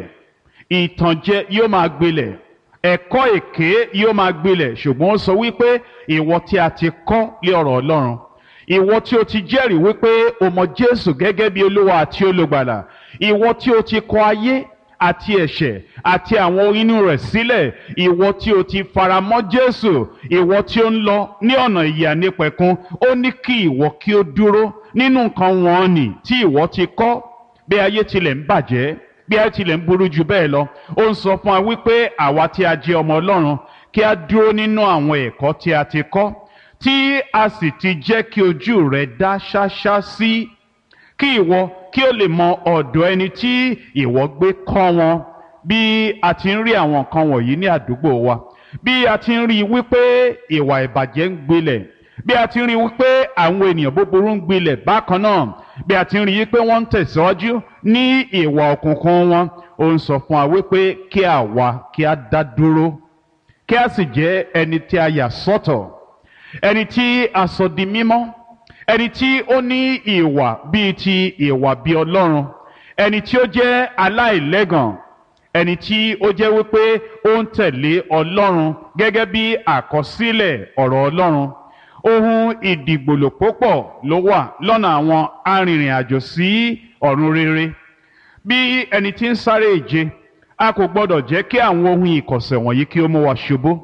ìtànjẹ yóò máa gbilẹ̀, ẹ̀kọ́ èké yóò máa gbilẹ̀. Ṣùgbọ́n ó sọ wípé ìwọ tí a ti kọ́ lé ọ̀rọ̀ Ọlọ́run, ìwọ tí o ti jẹ́rìí wípé o mọ Jésù gẹ́gẹ́ bí Olúwa àti Olùgbàlà, ìwọ tí o ti kọ ayé àti ẹ̀ṣẹ̀ àti àwọn inú rẹ̀ sílẹ̀, ìwọ tí o ti faramọ́ Jésù, ìwọ tí ó ń lọ ní ọ̀nà ìyè àìnípẹ̀kun, ó ní kí ìwọ kí ó dúró nínú nǹkan wọn nì tí ìwọ ti kọ́. Bí ayé tilẹ̀ ń bàjẹ́, bí ayé tilẹ̀ ń burú jù bẹ́ẹ̀ lọ, ó ń sọ fún wa wípé àwa tí a jẹ́ ọmọ Ọlọ́run kí a dúró nínú àwọn ẹ̀kọ́ tí a ti kọ́, tí a sì ti jẹ́ kí ojú rẹ̀ dá ṣáṣá sí, kí ìwọ kí o lè mọ ọ̀dọ̀ ẹni tí ìwọ gbé kọ́ wọn. Bí a ti ń rí àwọn nǹkan wọ̀nyí ní àdúgbò wa, bí a ti ń rí wípé ìwà ìbàjẹ́ ń gbilẹ̀, bí a ti ń rí wípé àwọn ènìyàn búburú ń gbilẹ̀ bákan náà, bí a ti ń rí wípé wọ́n ń tẹ̀síwájú ní ìwà òkùnkùn wọn, ó ń sọ fún wa wípé kí àwa kí a dá dúró, kí a sì jẹ́ ẹni tí a yà sọ́tọ̀, ẹni tí a sọ di mímọ́, ẹni tí ó ní ìwà bíi ti ìwà bí Ọlọ́run, ẹni tí ó jẹ́ aláìlẹ́gàn, ẹni tí ó jẹ́ wípé ó ń tẹ̀lé Ọlọ́run gẹ́gẹ́ bí àkọsílẹ̀ ọ̀rọ̀ Ọlọ́run. Ohun ìdìgbòlò púpọ̀ ló wà lọ́nà àwọn arìnrìn àjò sí ọ̀run rere. Bí ẹni tí ń sáré ìje, a kò gbọdọ̀ jẹ́ kí àwọn ohun ìkọ̀sẹ̀ wọ̀nyí kí ó mú wa ṣubú.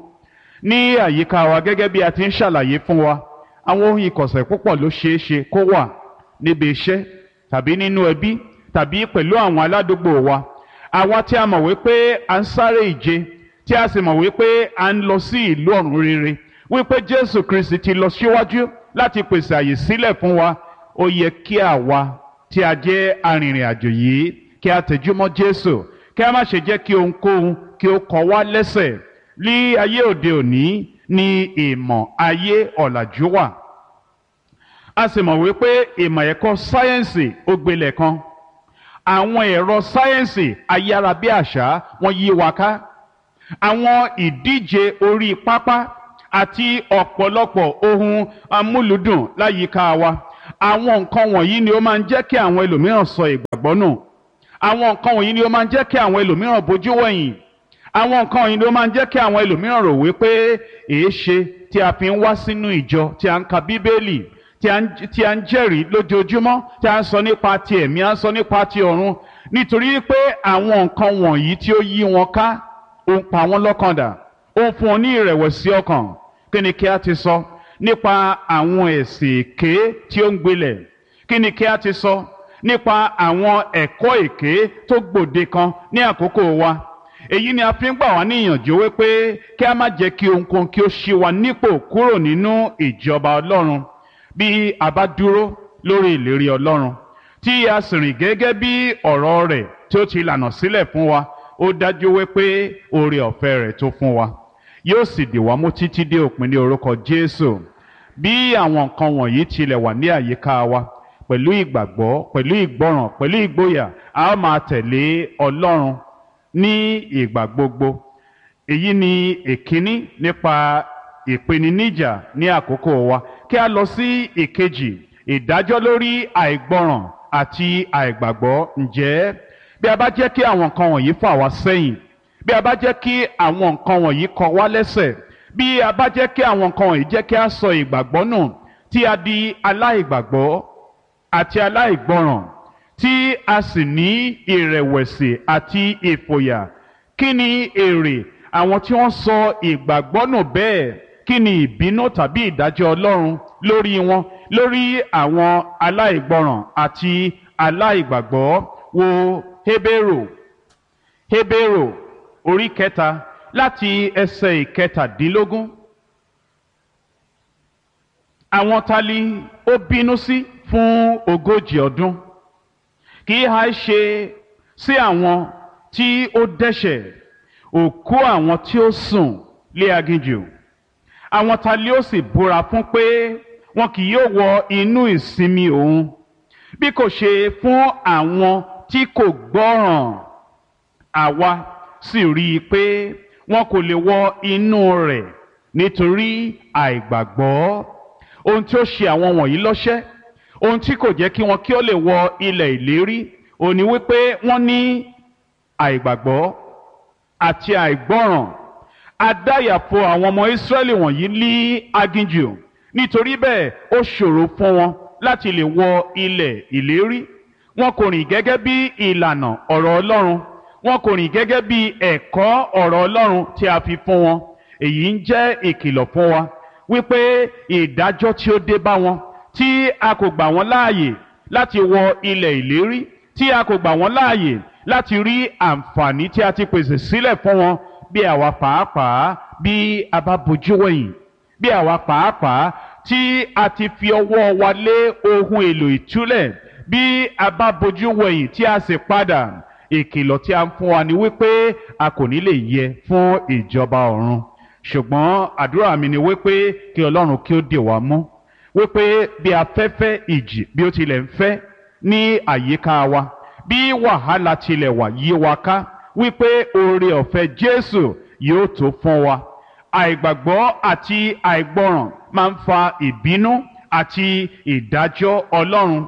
Ní àyíká wa gẹ́gẹ́ bí a ti ń ṣàlàyé fún wa, àwọn ohun ìkọ̀sẹ̀ púpọ̀ ló ṣeé ṣe kó wà níbi iṣẹ́ tàbí nínú ẹbí tàbí pẹ̀lú àwọn aládùúgbò wa. Àwa tí a mọ̀ wípé à ń sáré ìje, tí a sì mọ̀ wípé à ń lọ sí ìlú ọ̀run rere, wípé Jésù Kristi ti lọ síwájú láti pèsè àyè sílẹ̀ fún wa, ó yẹ kí àwa tí a jẹ́ arìnrìn àjò yìí kí a tẹjúmọ́ Jésù, kí a má ṣe jẹ́ kí ohunkóhun kí ó kọ wá lẹ́sẹ̀. Ní ayé òde òní ni ìmọ̀ ayé ọ̀làjú wà. A sì mọ̀ wípé ìmọ̀ ẹ̀kọ́ sáyẹ́ǹsì ó gbilẹ̀ kan. Àwọn ẹ̀rọ sáyẹ́ǹsì ayárabíàṣá wọ́n yí wa ká. Àwọn ìdíje orí pápá àti ọ̀pọ̀lọpọ̀ ohun amúlùdùn láyìíká wa. Àwọn nǹkan wọ̀nyí ni ó máa ń jẹ́ kí àwọn ẹlòmíràn sọ ìgbàgbọ́ nù. Àwọn nǹkan wọ̀nyí ni ó máa ń jẹ́ kí àwọn ẹlòmíràn bojú wẹ̀yìn. Àwọn nǹkan wọ̀nyí ni ó máa ń jẹ́ kí àwọn ẹlòmíràn rò wípé èé ṣe tí a fi ń wá sínú ìjọ, tí a ń ka Bíbélì, tí a ń tí a ń jẹ́rìí lójoojúmọ́, tí a ń sọ nípa ti ẹ̀mí, a ń sọ nípa ti ọ̀run, nítorí pé àwọn nǹkan wọ̀nyí tí ó yí wọn ká ó ń pa wọ́n lọ́kàn dà, ó ń fún wọn ní ìrẹ̀wẹ̀sì ọkàn. Kí ni kí a ti sọ nípa àwọn ẹ̀sìn èké tí ó ń gbilẹ̀? Kí ni kí a ti sọ nípa àwọn ẹ̀kọ́ èké tó gbòde kan ní àkókò wa? Èyí ni a fi ń gbà wá ní ìyànjú wípé kí a má jẹ́ kí ohunkóhun kí ó ṣí wa nípò kúrò nínú ìjọba Ọlọ́run. Bí a bá dúró lórí ìlérí Ọlọ́run, tí a sì rìn gẹ́gẹ́ bí ọ̀rọ̀ rẹ̀ tí ó ti lànà sílẹ̀ fún wa, ó dájú wípé oore ọ̀fẹ́ rẹ̀ tó fún wa yóò sì dì wá mú títí dé òpin ní orúkọ Jésù. Bí àwọn nǹkan wọ̀nyí tilẹ̀ wà ní àyíká wa, pẹ̀lú ìgbàgbọ́, pẹ̀lú ìgbọràn, pẹ̀lú ìgboyà, a ó máa tẹ̀lé Ọlọ́run ní ìgbà gbogbo. Èyí ni èkíní nípa ìpèníjà ní àkókò wa. Kí a lọ sí ìkejì, ìdájọ́ lórí àìgbọràn àti àìgbàgbọ́. Ǹjẹ́ bí a bá jẹ́ kí àwọn nǹkan wọ̀nyí fà wá sẹ́yìn, bí a bá jẹ́ kí àwọn nǹkan wọ̀nyí kọ wá lẹ́sẹ̀, bí a bá jẹ́ kí àwọn nǹkan wọ̀nyí jẹ́ kí a sọ ìgbàgbọ́ nù, tí a di aláìgbàgbọ́ àti aláìgbọràn, tí a sì ní ìrẹ̀wẹ̀sì àti ìfòyà, kí ni èrè àwọn tí wọ́n sọ ìgbàgbọ́ nù bẹ́ẹ̀? Kí ni ìbínú tàbí ìdájọ́ Ọlọ́run lórí wọn, lórí àwọn aláìgbọràn àti aláìgbàgbọ́? Wo Hébérù Hébérù orí kẹta láti ẹsẹ̀ ìkẹtàdínlógún. Àwọn ta li ó bínú sí fún ogójì ọdún? Kì í ha ṣe sí àwọn tí ó dẹ́ṣẹ̀, òkú àwọn tí ó sùn lé aginjù? Àwọn ta li ó sì búra fún pé wọn kì yóò wọ inú ìsinmi òun, bí kò ṣe fún àwọn tí kò gbọ́ràn? Àwa sì rí i pé wọn kò lè wọ inú rẹ̀ nítorí àìgbàgbọ́. Ohun tí ó ṣe àwọn wọ̀nyí lọ́ṣẹ́, ohun tí kò jẹ́ kí wọn kí ó lè wọ ilẹ̀ ìlérí, ó ní wípé wọ́n ní àìgbàgbọ́ àti àìgbọ́ràn. Adáyàfo àwọn ọmọ Ísírẹ́lì wọ̀nyí ní aginjù, nítorí bẹ́ẹ̀ ó ṣòro fún wọn láti lè wọ ilẹ̀ ìlérí. Wọn kò rìn gẹ́gẹ́ bí ìlànà ọ̀rọ̀ Ọlọ́run, wọn kò rìn gẹ́gẹ́ bí ẹ̀kọ́ ọ̀rọ̀ Ọlọ́run tí a fi fún wọn. Èyí ń jẹ́ ìkìlọ̀ fún wa wípé ìdájọ́ tí ó dé bá wọn, tí a kò gbà wọ́n láàyè láti wọ ilẹ̀ ìlérí, tí a kò gbà wọ́n láàyè láti rí àǹfààní tí a ti pèsè sílẹ̀ fún wọn, bí àwa pàápàá bí a bá bojú wẹ̀yìn, bí àwa pàápàá tí a ti fi ọwọ́ wa lé ohun èlò ìtúlẹ̀, bí a bá bojú wẹ̀yìn tí a sì padà, ìkìlọ̀ tí a ń fún wa ni wípé a kò ní lè yẹ fún ìjọba ọ̀run. Ṣùgbọ́n àdúrà mi ni wípé kí Ọlọ́run kí ó dè wá mú, wípé bí afẹ́fẹ́ ìjì bí ó tilẹ̀ ń fẹ́ ní àyíká wa, bí wàhálà tilẹ̀ wà yí wa ká, wípé oore ọ̀fẹ́ Jésù yóò tó fún wa. Àìgbàgbọ́ àti àìgbọràn máa ń fa ìbínú àti ìdájọ́ Ọlọ́run.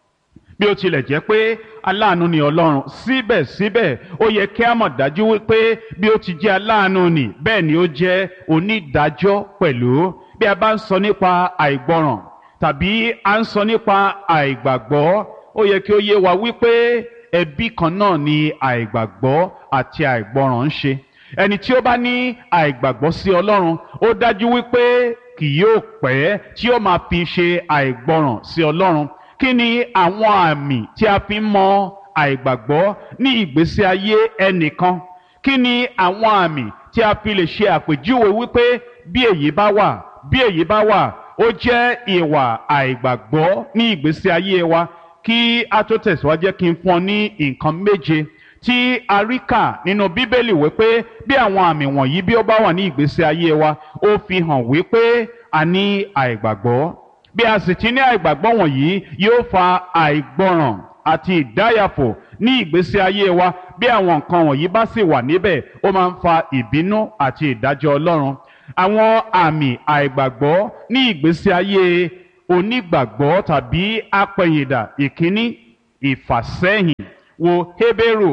Bí ó tilẹ̀ jẹ́ pé aláàánú ni Ọlọ́run, síbẹ̀síbẹ̀ ó yẹ kí a mọ̀ dájú wípé bí ó ti jẹ́ aláàánú ni, bẹ́ẹ̀ ni ó jẹ́ onídàájọ́ pẹ̀lú. Bí a bá ń sọ nípa àìgbọràn tàbí a ń sọ nípa àìgbàgbọ́, ó yẹ kí ó yé wa wípé ẹbí kan náà ni àìgbàgbọ́ àti àìgbọràn ń ṣe. Ẹni tí ó bá ní àìgbàgbọ́ sí Ọlọ́run, ó dájú wípé kì yóò pẹ́ tí ó máa fi ṣe àìgbọràn sí Ọlọ́run. Kí ni àwọn àmì tí a fi ń mọ àìgbàgbọ́ ní ìgbésí ayé ẹnìkan? Kí ni àwọn àmì tí a fi lè ṣe àpèjúwe wípé bí èyí bá wà, bí èyí bá wà, ó jẹ́ ìwà àìgbàgbọ́ ní ìgbésí ayé wa? Kí a tó tẹ̀síwájú, jẹ́ kí n fún ọ ní nǹkan méje tí a rí kà nínú Bíbélì wípé bí àwọn àmì wọ̀nyí bí ó bá wà ní ìgbésí ayé wa, ó fi hàn wípé a ní àìgbàgbọ́. Bí a sì ti ní àìgbàgbọ́ wọ̀nyí, yóò fa àìgbọràn àti ìdáyàfò ní ìgbésí ayé wa. Bí àwọn nǹkan wọ̀nyí bá sì wà níbẹ̀, ó máa ń fa ìbínú àti ìdájọ́ Ọlọ́run. Àwọn àmì àìgbàgbọ́ ní ìgbésí ayé onígbàgbọ́ tàbí apẹ̀yìndà: ìkíní, ìfàsẹ́yìn. Wo Hébérù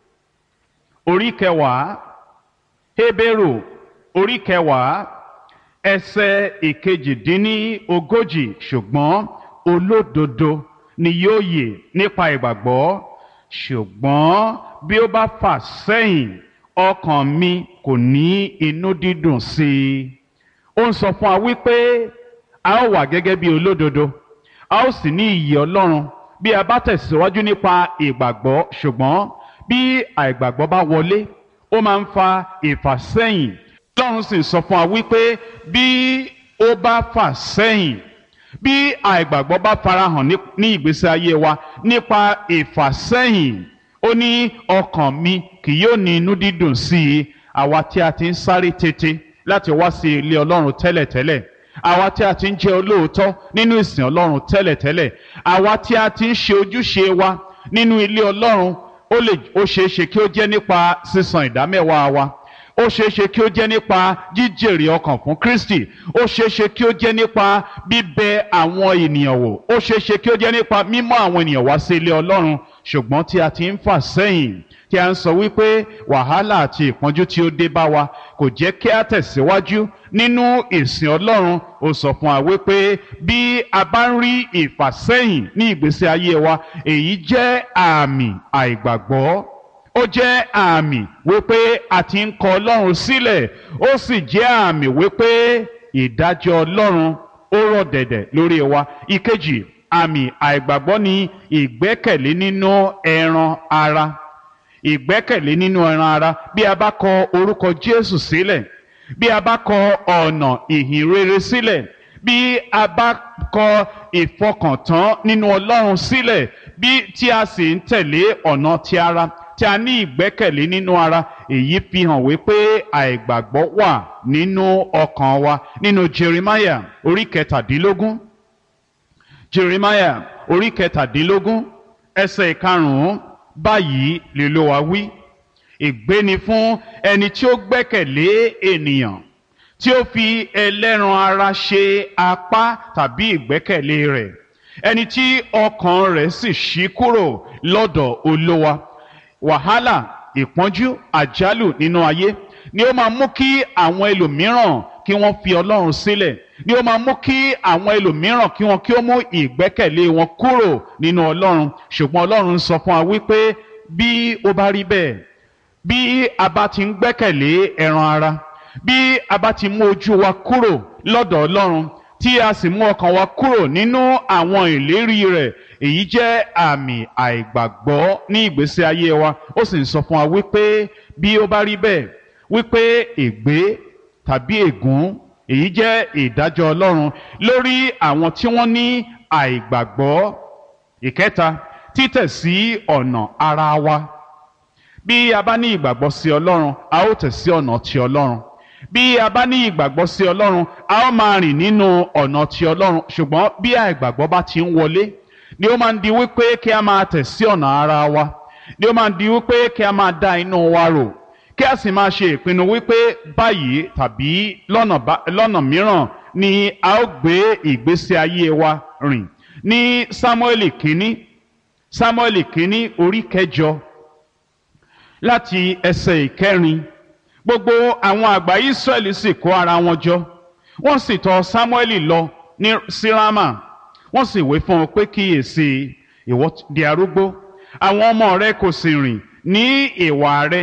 orí kẹwàá, Hébérù orí kẹwàá ẹsẹ̀ ìkejìdínlógójì. Ṣùgbọ́n olódodo ni yóò yè nípa ìgbàgbọ́, ṣùgbọ́n bí ó bá fà sẹ́yìn, ọkàn mi kò ní inú dídùn sí i. Ó ń sọ fún wa wípé a ó wà gẹ́gẹ́ bí olódodo, a ó sì ní ìyè Ọlọ́run bí a bá tẹ̀síwájú nípa ìgbàgbọ́. Ṣùgbọ́n bí àìgbàgbọ́ bá wọlé, ó máa ń fa ìfàsẹ́yìn. Ọlọ́run sì sọ fún wa wípé bí ó bá fà sẹ́yìn, bí àìgbàgbọ́ bá farahàn ní ìgbésí ayé wa nípa ìfàsẹ́yìn, ó ní ọkàn mi kì yóò ní inú dídùn sí i. Àwa tí a ti ń sáré tètè láti wá sí ilé Ọlọ́run tẹ́lẹ̀tẹ́lẹ̀, àwa tí a ti ń jẹ́ olóòótọ́ nínú ìsìn Ọlọ́run tẹ́lẹ̀tẹ́lẹ̀, àwa tí a ti ń ṣe ojúṣe wa nínú ilé Ọlọ́run, ó lè ó ṣeé ṣe kí ó jẹ́ nípa sísan ìdámẹ́wàá wa, ó ṣeé ṣe kí ó jẹ́ nípa jíjèrè ọkàn fún Kristi, ó ṣeé ṣe kí ó jẹ́ nípa bíbẹ àwọn ènìyàn wò, ó ṣeé ṣe kí ó jẹ́ nípa mímọ́ àwọn ènìyàn wá sí ilé Ọlọ́run. Ṣùgbọ́n tí a ti ń fà sẹ́yìn, tí a ń sọ wípé wàhálà àti ìpọ́njú tí ó dé bá wa kò jẹ́ kí a tẹ̀síwájú nínú ìsìn Ọlọ́run, ó sọ fún wa wípé bí a bá ń rí ìfàsẹ́yìn ní ìgbésí ayé wa, èyí jẹ́ àmì àìgbàgbọ́. Ó jẹ́ àmì wípé a ti ń kọ Ọlọ́run sílẹ̀, ó sì jẹ́ àmì wípé ìdájọ́ Ọlọ́run ó rọ̀ dẹ̀dẹ̀ lórí wa. Ìkejì, àmì àìgbàgbọ́ ni ìgbẹ́kẹ̀lé nínú ẹran ara. ìgbẹ́kẹ̀lé nínú ẹran ara bí a bá kọ orúkọ Jésù sílẹ̀, bí a bá kọ ọ̀nà ìhìn rere sílẹ̀, bí a bá kọ ìfọkàntán nínú Ọlọ́run sílẹ̀, bí tí a sì ń tẹ̀lé ọ̀nà ti ara, tí a ní ìgbẹ́kẹ̀lé nínú ara, èyí fi hàn wípé àìgbàgbọ́ wà nínú ọkàn wa. Nínú Jeremiah orí kẹtàdínlógún, Jeremiah orí kẹtàdínlógún ẹsẹ̀ ìkarùn-ún, báyìí l'Olúwa wí: ègbé ni fún ẹni tí ó gbẹ́kẹ̀lé ènìyàn, tí ó fi ẹlẹ́ran ara ṣe apá tàbí ìgbẹ́kẹ̀lé rẹ̀, ẹni tí ọkàn rẹ̀ sì ṣí kúrò lọ́dọ̀ Olúwa. Wàhálà, ìpọ́njú, àjálù nínú ayé ni ó máa mú kí àwọn ẹlòmíràn kí wọ́n fi Ọlọ́run sílẹ̀, ni ó máa mú kí àwọn ẹlòmíràn kí wọ́n kí ó mú ìgbẹ́kẹ̀lé wọn kúrò nínú Ọlọ́run. Ṣùgbọ́n Ọlọ́run sọ fún wa wípé bí ó bá rí bẹ́ẹ̀, bí a bá ti ń gbẹ́kẹ̀lé ẹran ara, bí a bá ti mú ojú wa kúrò lọ́dọ̀ Ọlọ́run, tí a sì mú ọkàn wa kúrò nínú àwọn ìlérí rẹ̀, èyí jẹ́ àmì àìgbàgbọ́ ní ìgbésí ayé wa. Ó sì ń sọ fún wa wípé bí ó bá rí bẹ́ẹ̀, wípé ègbé tàbí ègún, èyí jẹ́ ìdájọ́ Ọlọ́run lórí àwọn tí wọ́n ní àìgbàgbọ́. Ìkẹta, títẹ̀ sí ọ̀nà ara wa. Bí a bá ní ìgbàgbọ́ sí Ọlọ́run, a ó tẹ̀ sí ọ̀nà ti Ọlọ́run. Bí a bá ní ìgbàgbọ́ sí Ọlọ́run, a ó máa rìn nínú ọ̀nà ti Ọlọ́run. Ṣùgbọ́n bí àìgbàgbọ́ bá ti ń wọlé, ni ó máa ń di wípé kí a máa tẹ̀ sí ọ̀nà ara wa, ni ó máa ń di wípé kí a máa dá inú wa rò, kí a sì máa ṣe ìpinnu wípé báyìí tàbí lọ́nà mìíràn ni a ó gbé ìgbésí ayé wa rìn. Ní Sámúẹ́lì kínní, Sámúẹ́lì kínní orí kẹjọ láti ẹsẹ̀ ìkẹrin, gbogbo àwọn àgbà Ísírẹ́lì sì kó ara wọn jọ, wọ́n sì tọ̀ Sámúẹ́lì lọ ní sí Rámà. Wọ́n sì wí fún un pé kíyèsí, ìwọ di arúgbó, àwọn ọmọ rẹ kò sì rìn ní ìwà rẹ.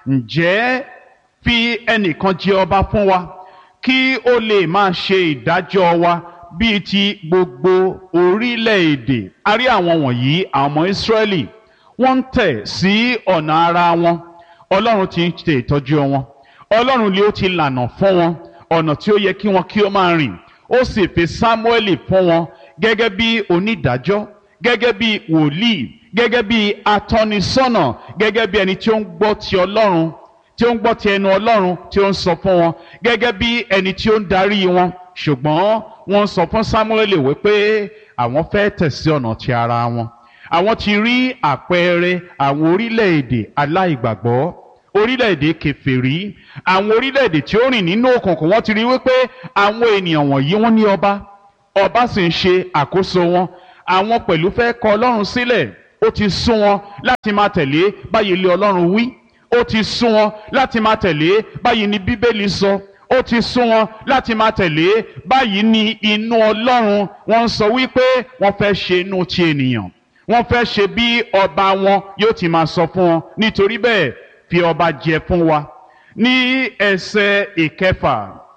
Ǹjẹ́ fi ẹnìkan jẹ ọba fún wa, kí ó lè máa ṣe ìdájọ́ wa bíi ti gbogbo orílẹ̀-èdè. A rí àwọn wọ̀nyí, àwọn ọmọ Ísírẹ́lì, wọ́n ń tẹ̀ sí ọ̀nà ara wọn. Ọlọ́run ti ń ṣe ìtọ́jú wọn. Ọlọ́run ni ó ti lànà fún wọn ọ̀nà tí ó yẹ kí wọn kí ó máa rìn. Ó sì fi Sámúẹ́lì fún wọn gẹ́gẹ́ bí onídàájọ́, gẹ́gẹ́ bí wòlíì, gẹ́gẹ́ bí atọ́nisọ́nà, gẹ́gẹ́ bí ẹni tí ó ń gbọ́ ti Ọlọ́run, tí ó ń gbọ́ ti ẹnu Ọlọ́run tí ó ń sọ fún wọn, gẹ́gẹ́ bí ẹni tí ó ń darí wọn. Ṣùgbọ́n wọ́n sọ fún Sámúẹ́lì wípé àwọn fẹ́ tẹ̀ sí ọ̀nà ti ara wọn. Àwọn ti rí àpẹẹrẹ àwọn orílẹ̀-èdè aláìgbàgbọ́, orílẹ̀-èdè kèfèrí, àwọn orílẹ̀-èdè tí ó rìn nínú òkùnkùn. Wọ́n ti rí wípé àwọn ènìyàn wọ̀nyí wọ́n ní ọba, ọba sì ń ṣe àkóso wọn. Àwọn pẹ̀lú fẹ́ kọ Ọlọ́run sílẹ̀. Ó ti sún wọn láti máa tẹ̀lé báyìí lé Ọlọ́run wí. Ó ti sún wọn láti máa tẹ̀lé báyìí ni Bíbélì sọ. Ó ti sún wọn láti máa tẹ̀lé báyìí ni inú Ọlọ́run. Wọ́n ń sọ wípé wọ́n fẹ́ ṣe inú ti ènìyàn. Wọ́n fẹ́ ṣe bí ọba wọn yóò ti máa sọ fún wọn. Nítorí bẹ́ẹ̀, fi ọba jẹ fún wa. Ní ẹsẹ̀ ìkẹfà,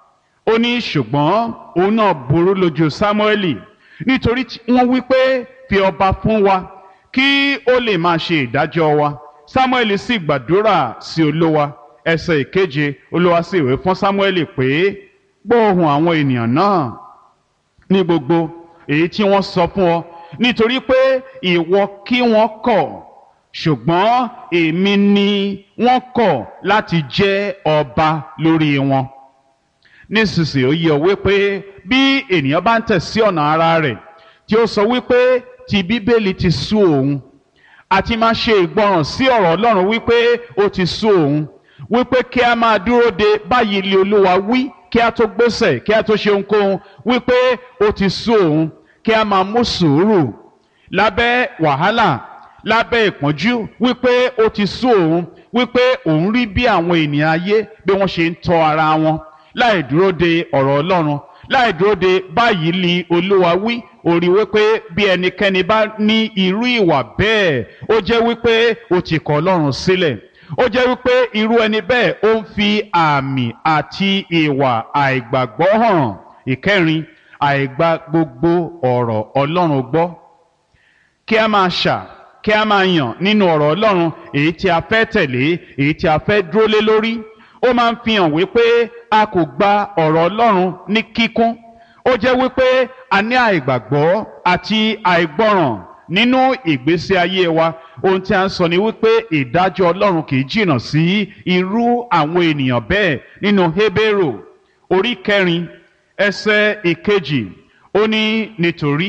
ó ní ṣùgbọ́n òun náà burú lójú Sámúẹ́lì, nítorí wọ́n wí pé fi ọba fún wa kí ó lè máa ṣe ìdájọ́ wa. Sámúẹ́lì sì gbàdúrà sí Olúwa. Ẹsẹ̀ ìkeje, Olúwa sì wí fún Sámúẹ́lì pé gbọ́ ohùn àwọn ènìyàn náà ní gbogbo èyí tí wọ́n sọ fún ọ, nítorí pé ìwọ kí wọ́n kọ̀, ṣùgbọ́n èmi ni wọ́n kọ̀ láti jẹ́ ọba lórí wọn. Nísinsìnyí ó yé ọ wípé bí ènìyàn bá ń tẹ̀ sí ọ̀nà ara rẹ̀, tí ó sọ wípé ti Bíbélì ti sú òun, àti máa ṣe ìgbọràn sí ọ̀rọ̀ Ọlọ́run wípé ó ti sú òun, wípé kí a máa dúró de báyìí lé Olúwa wí kí a tó gbésẹ̀, kí a tó ṣe ohunkóhun, wípé ó ti sú òun, kí a máa mú sùúrù lábẹ́ wàhálà, lábẹ́ ìpọ́njú, wípé ó ti sú òun, wípé òun rí bí àwọn ènìyàn ayé bí wọ́n ṣe ń tọ́ ara wọn láì dúró de ọ̀rọ̀ Ọlọ́run, láì dúró de báyìí li Olúwa wí. Ó rí wípé bí ẹnikẹ́ni bá ní irú ìwà bẹ́ẹ̀, ó jẹ́ wípé ó ti kọ̀ Ọlọ́run sílẹ̀. Ó jẹ́ wípé irú ẹni bẹ́ẹ̀ ó ń fi àmì àti ìwà àìgbàgbọ́ hàn. Ìkẹrin, àìgbà gbogbo ọ̀rọ̀ Ọlọ́run gbọ́. Kí a máa ṣà kí a máa yàn nínú ọ̀rọ̀ Ọlọ́run èyí tí a fẹ́ tẹ̀lé, èyí tí a fẹ́ dúró lé lórí. Ó máa ń fi hàn wípé a kò gba ọ̀rọ̀ Ọlọ́run ní kíkún. Ó jẹ́ wípé a ní àìgbàgbọ́ àti àìgbọ́ràn nínú ìgbésí ayé wa. Ohun tí a ń sọ ni wípé ìdájọ́ Ọlọ́run kì í jìnnà sí irú àwọn ènìyàn bẹ́ẹ̀. Nínú Hébérù orí kẹrin ẹsẹ̀ ìkejì ó ní nítorí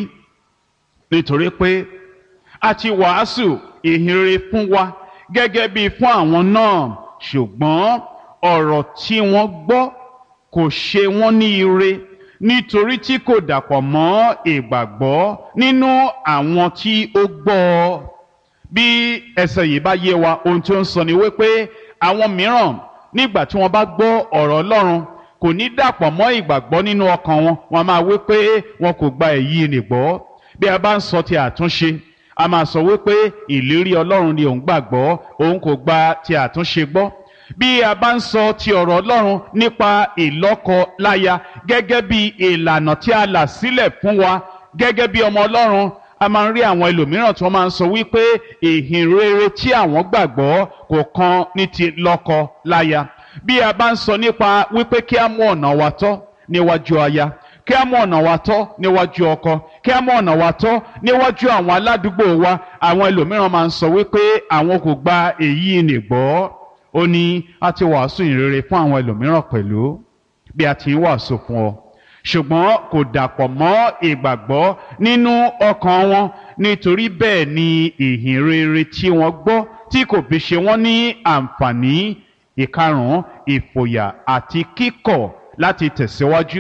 nítorí pé a ti wàásù ìhìnrere fún wa gẹ́gẹ́ bí fún àwọn náà, ṣùgbọ́n ọ̀rọ̀ tí wọ́n gbọ́ kò ṣe wọ́n ní ire, nítorí tí kò dàpọ̀ mọ́ ìgbàgbọ́ nínú àwọn tí ó gbọ́ ọ. Bí ẹsẹ̀ yìí bá yé wa, ohun tí ó ń sọ ni wípé àwọn mìíràn nígbà tí wọ́n bá gbọ́ ọ̀rọ̀ Ọlọ́run kò ní dàpọ̀ mọ́ ìgbàgbọ́ nínú ọkàn wọn. Wọ́n máa wí pé wọn kò gba èyí nì gbọ́. Bí a bá ń sọ ti àtúnṣe, a máa sọ wípé ìlérí Ọlọ́run ni òun gbàgbọ́, òun kò gba ti àtúnṣe gbọ́. Bí a bá ń sọ ti ọ̀rọ̀ Ọlọ́run nípa ìlọ́kọ-láya gẹ́gẹ́ bí ìlànà tí a là sílẹ̀ fún wa gẹ́gẹ́ bí ọmọ Ọlọ́run, a máa ń rí àwọn ẹlòmíràn tí wọ́n máa ń sọ wípé ìhìnrere tí àwọn gbàgbọ́ kò kan ní ti lọ́kọ-láya. Bí a bá ń sọ nípa wípé kí a mú ọ̀nà wa tọ́ níwájú aya, kí a mú ọ̀nà wa tọ́ níwájú ọkọ, kí a mú ọ̀nà wa tọ́ níwájú àwọn aládùúgbò wa, àwọn ẹlòmíràn máa ń sọ wípé àwọn kò gba èyí nì gbọ́. Ó ní a ti wàásù ìrere fún àwọn ẹlòmíràn pẹ̀lú bí a ti ń wàásù fún ọ, ṣùgbọ́n kò dàpọ̀ mọ́ ìgbàgbọ́ nínú ọkàn wọn. Nítorí bẹ́ẹ̀ ni ìhìnrere tí wọ́n gbọ́ tí kò fi ṣe wọ́n ní àǹfààní. Ìkarùn-ún, ìfòyà àti kíkọ̀ láti tẹ̀síwájú.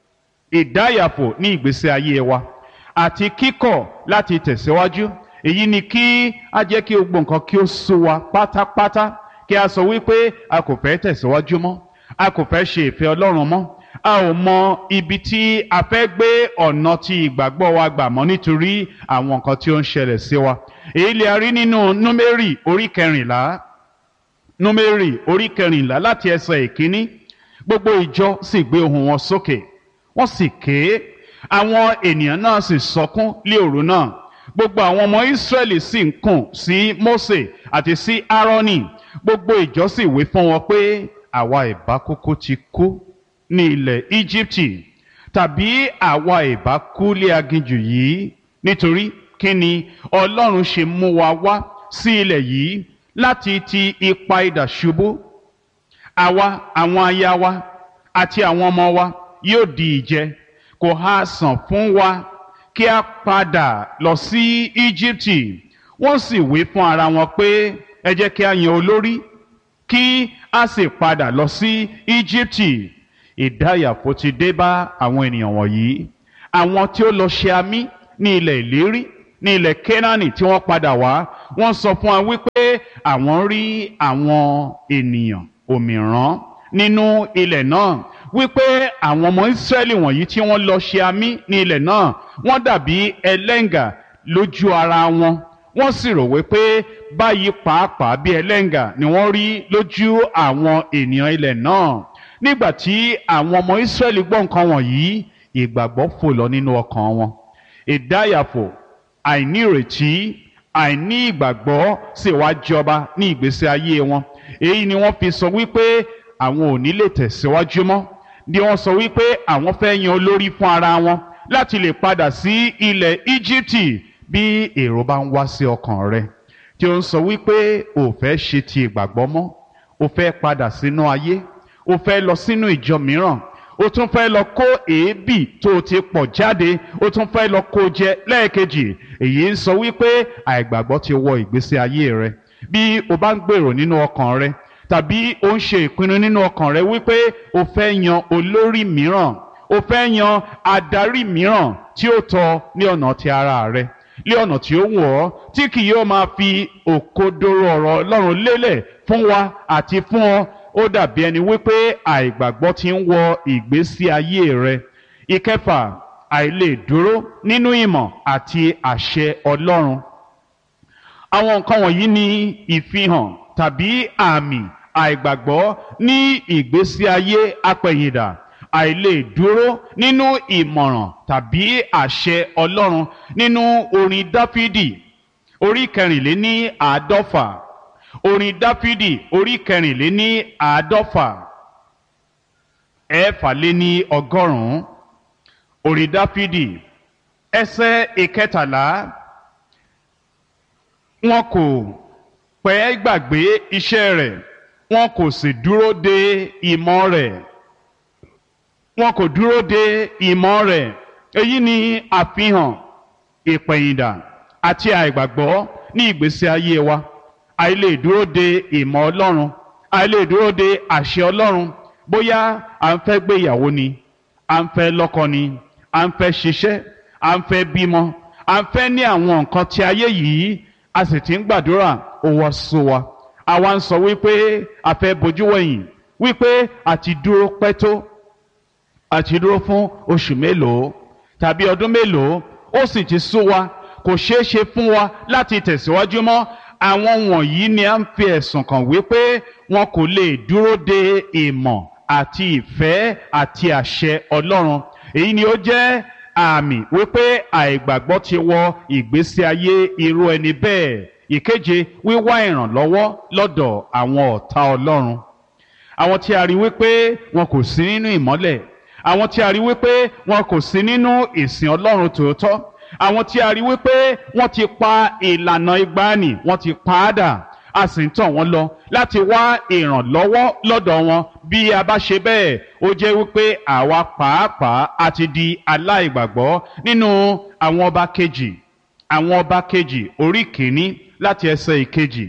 Ìdáyàfò ní ìgbésí ayé wa àti kíkọ̀ láti tẹ̀síwájú. Èyí ni kí a jẹ́ kí gbogbo nǹkan kí ó sú wa pátápátá, kí a sọ wípé a kò fẹ́ tẹ̀síwájú mọ́, a kò fẹ́ ṣe ìfẹ́ Ọlọ́run mọ́, a ò mọ ibi tí a fẹ́ gbé ọ̀nà tí ìgbàgbọ́ wa gbà mọ́ nítorí àwọn nǹkan tí ó ń ṣẹlẹ̀ sí wa. Èyí lè a rí nínú Númérì orí kẹrìnlá Númérì orí kẹrìnlá láti ẹsẹ̀ ìkíní. Gbogbo ìjọ sì gbé ohùn wọn sókè, wọ́n sì ké, àwọn ènìyàn náà sì sọkún lé òru náà. Gbogbo àwọn ọmọ Ísírẹ́lì sì ń kùn sí Mósè àti sí Árónì. Gbogbo ìjọ sì wí fún wọn pé àwa ìbá kúkú ti kú ní ilẹ̀ Íjíbítì, tàbí àwa ìbá kú lé aginjù yìí. Nítorí kí ni Ọlọ́run ṣe mú wa wá sí ilẹ̀ yìí láti ti ipa idà ṣubú? Àwa, àwọn aya wa àti àwọn ọmọ wa yóò di ìjẹ. Kò ha sàn fún wa kí a padà lọ sí Íjíbítì? Wọ́n sì wí fún ara wọn pé ẹ jẹ́ kí a yan olórí kí a sì padà lọ sí Íjíbítì. Ìdáyàfò ti dé bá àwọn ènìyàn wọ̀nyí, àwọn tí ó lọ ṣe amí ní ilẹ̀ ìlérí, ní ilẹ̀ Kénáánì tí wọ́n padà wá. Wọ́n sọ fún wa wípé àwọn rí àwọn ènìyàn òmìrán nínú ilẹ̀ náà, wípé àwọn ọmọ Ísírẹ́lì wọ̀nyí tí wọ́n lọ ṣe amí ní ilẹ̀ náà wọ́n dàbí ẹlẹ́ngà lójú ara wọn. Wọ́n sì rò wípé báyìí pàápàá bí ẹlẹ́ngà ni wọ́n rí lójú àwọn ènìyàn ilẹ̀ náà. Nígbà tí àwọn ọmọ Ísírẹ́lì gbọ́ nǹkan wọ̀nyí, ìgbàgbọ́ fò lọ nínú ọkàn wọn. Ìdáyàfò, àìnírètí, àìní ìgbàgbọ́ sì wá jọba ní ìgbésí ayé wọn. Èyí ni wọ́n fi sọ wípé àwọn ò ní lè tẹ̀síwájú mọ́. Ni wọ́n sọ wípé àwọn fẹ́ yan olórí fún ara wọn láti lè padà sí ilẹ̀ Íjíbítì. Bí èrò bá ń wá sí ọkàn rẹ tí ó ń sọ wípé o fẹ́ ṣe ti ìgbàgbọ́ mọ́, o fẹ́ padà sínú ayé, o fẹ́ lọ sínú ìjọ mìíràn, o tún fẹ́ lọ kó èébì tó o ti pọ̀ jáde, o tún fẹ́ lọ kó jẹ lẹ́ẹ̀kejì, èyí ń sọ wípé àìgbàgbọ́ ti wọ ìgbésí ayé rẹ. Bí o bá ń gbèrò nínú ọkàn rẹ tàbí o ń ṣe ìpinnu nínú ọkàn rẹ wípé o fẹ́ yan olórí mìíràn, o fẹ́ yan adarí mìíràn tí ó tọ́ ní ọ̀nà ti ara rẹ, lé ọ̀nà tí ó wù ọ́, tí kì yóò máa fi òkodoro ọ̀rọ̀ Ọlọ́run lélẹ̀ fún wa àti fún ọ, ó dàbí ẹni wípé àìgbàgbọ́ ti ń wọ ìgbésí ayé rẹ. Ìkẹfà, àìlè dúró nínú ìmọ̀ àti àṣẹ Ọlọ́run. Àwọn nǹkan wọ̀nyí ni ìfihàn tàbí àmì àìgbàgbọ́ ní ìgbésí ayé apẹ̀yìndà. Àìlè dúró nínú ìmọ̀ràn tàbí àṣẹ Ọlọ́run. Nínú orin Dáfídì orí kẹrìnléní àádọ́fà. Orin Dáfídì orí kẹrìnléní àádọ́fà ẹ̀ẹ́fàléní ọgọ́rùn-ún. Orin Dáfídì ẹsẹ̀ ìkẹtàlá. Wọn kò pẹ́ gbàgbé iṣẹ́ rẹ̀, wọn kò sì dúró de ìmọ̀ rẹ̀. Wọn kò dúró de ìmọ̀ rẹ̀. Èyí ni àfihàn ìpẹ̀yìndà àti àìgbàgbọ́ ní ìgbésí ayé wa. Àìlè dúró de ìmọ̀ Ọlọ́run, àìlè dúró de àṣẹ Ọlọ́run. Bóyá à ń fẹ́ gbéyàwó ni, à ń fẹ́ lọ́kọ ni, à ń fẹ́ ṣiṣẹ́, à ń fẹ́ bímọ, à ń fẹ́ ní àwọn nǹkan tí ayé yìí, a sì ti ń gbàdúrà ó wá sú wa. Àwa ń sọ wípé a fẹ́ bojú wẹ̀yìn, wípé àti dúró pẹ́ tó, àti dúró fún oṣù mélòó tàbí ọdún mélòó, ó sì ti sú wa, kò ṣeé ṣe fún wa láti tẹ̀síwájú mọ́. Àwọn wọ̀nyí ni a ń fi ẹ̀sùn kàn wípé wọn kò lè dúró de ìmọ̀ àti ìfẹ́ àti àṣẹ Ọlọ́run. Èyí ni ó jẹ́ àmì wípé àìgbàgbọ́ ti wọ ìgbésí ayé irú ẹni bẹ́ẹ̀. Ìkeje, wíwá ìrànlọ́wọ́ lọ́dọ̀ àwọn ọ̀tá Ọlọ́run. Àwọn tí a rí wípé wọn kò sí nínú ìmọ́lẹ̀, àwọn tí a rí wípé wọn kò sí nínú ìsìn Ọlọ́run tòótọ́, àwọn tí a rí wípé wọ́n ti pa ìlànà ìgbàanì, wọ́n ti pa á dà, a sì ń tàn wọ́n lọ láti wá ìrànlọ́wọ́ lọ́dọ̀ wọn. Bí a bá ṣe bẹ́ẹ̀, ó jẹ́ wípé àwa pàápàá a ti di aláìgbàgbọ́. Nínú àwọn ọba kejì, àwọn ọba kejì orí kìíní láti ẹsẹ̀ ìkejì.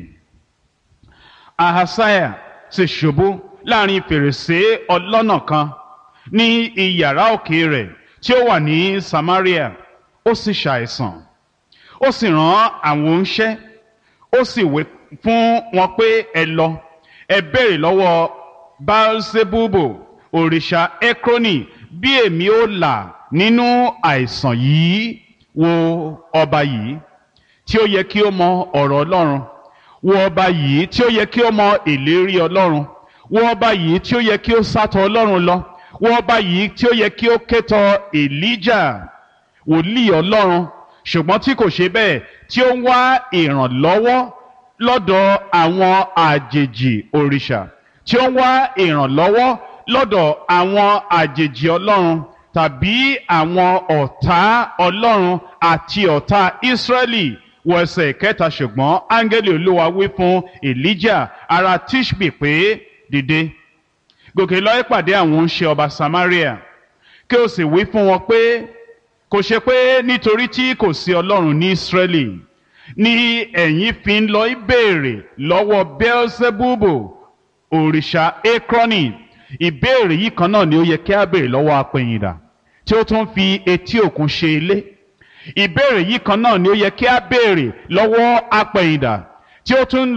Ahasiah sì ṣubú láàrin fèrèsé ọlọ́nà kan ní iyàrá òkè rẹ̀ tí ó wà ní Samaria. Ó sì ṣàìsàn, ó sì rán àwọn oníṣẹ́, ó sì wí fún wọn pé ẹ lọ, ẹ béèrè lọ́wọ́ Baalsebubu òrìṣà Ekroni bí èmi ó là nínú àìsàn yìí. Wo ọba yìí tí ó yẹ kí ó mọ ọ̀rọ̀ Ọlọ́run, wo ọba yìí tí ó yẹ kí ó mọ ìlérí Ọlọ́run, wo ọba yìí tí ó yẹ kí ó sátọ̀ Ọlọ́run lọ, wo ọba yìí tí ó yẹ kí ó kétọ̀ Èlíjà wòlíì Ọlọ́run, ṣùgbọ́n tí kò ṣe bẹ́ẹ̀, tí ó ń wá ìrànlọ́wọ́ lọ́dọ̀ àwọn àjèjì òrìṣà, tí ó ń wá ìrànlọ́wọ́ lọ́dọ̀ àwọn àjèjì Ọlọ́run tàbí àwọn ọ̀tá Ọlọ́run àti ọ̀tá Ísírẹ́lì. Wọ ẹsẹ̀ kẹta, ṣùgbọ́n áńgẹ́lì Olúwa wí fún Èlíjà ará Tishbi pé, dìde, gòkè lọ ìpàdé àwọn oníṣẹ́ ọba Samaria, kí o sì wí fún wọn pé, kò ṣe pé nítorí tí kò sí Ọlọ́run ní Ísírẹ́lì ni ẹ̀yin fi ń lọ ìbéèrè lọ́wọ́ Beelzebubu òrìṣà Ekroni. Ìbéèrè yìí kan náà ni ó yẹ kí a béèrè lọ́wọ́ apẹ̀yìndà tí ó tún fi etí òkun ṣe ilé. Ìbéèrè yìí kan náà ni ó yẹ kí a béèrè lọ́wọ́ apẹ̀yìndà tí ó tún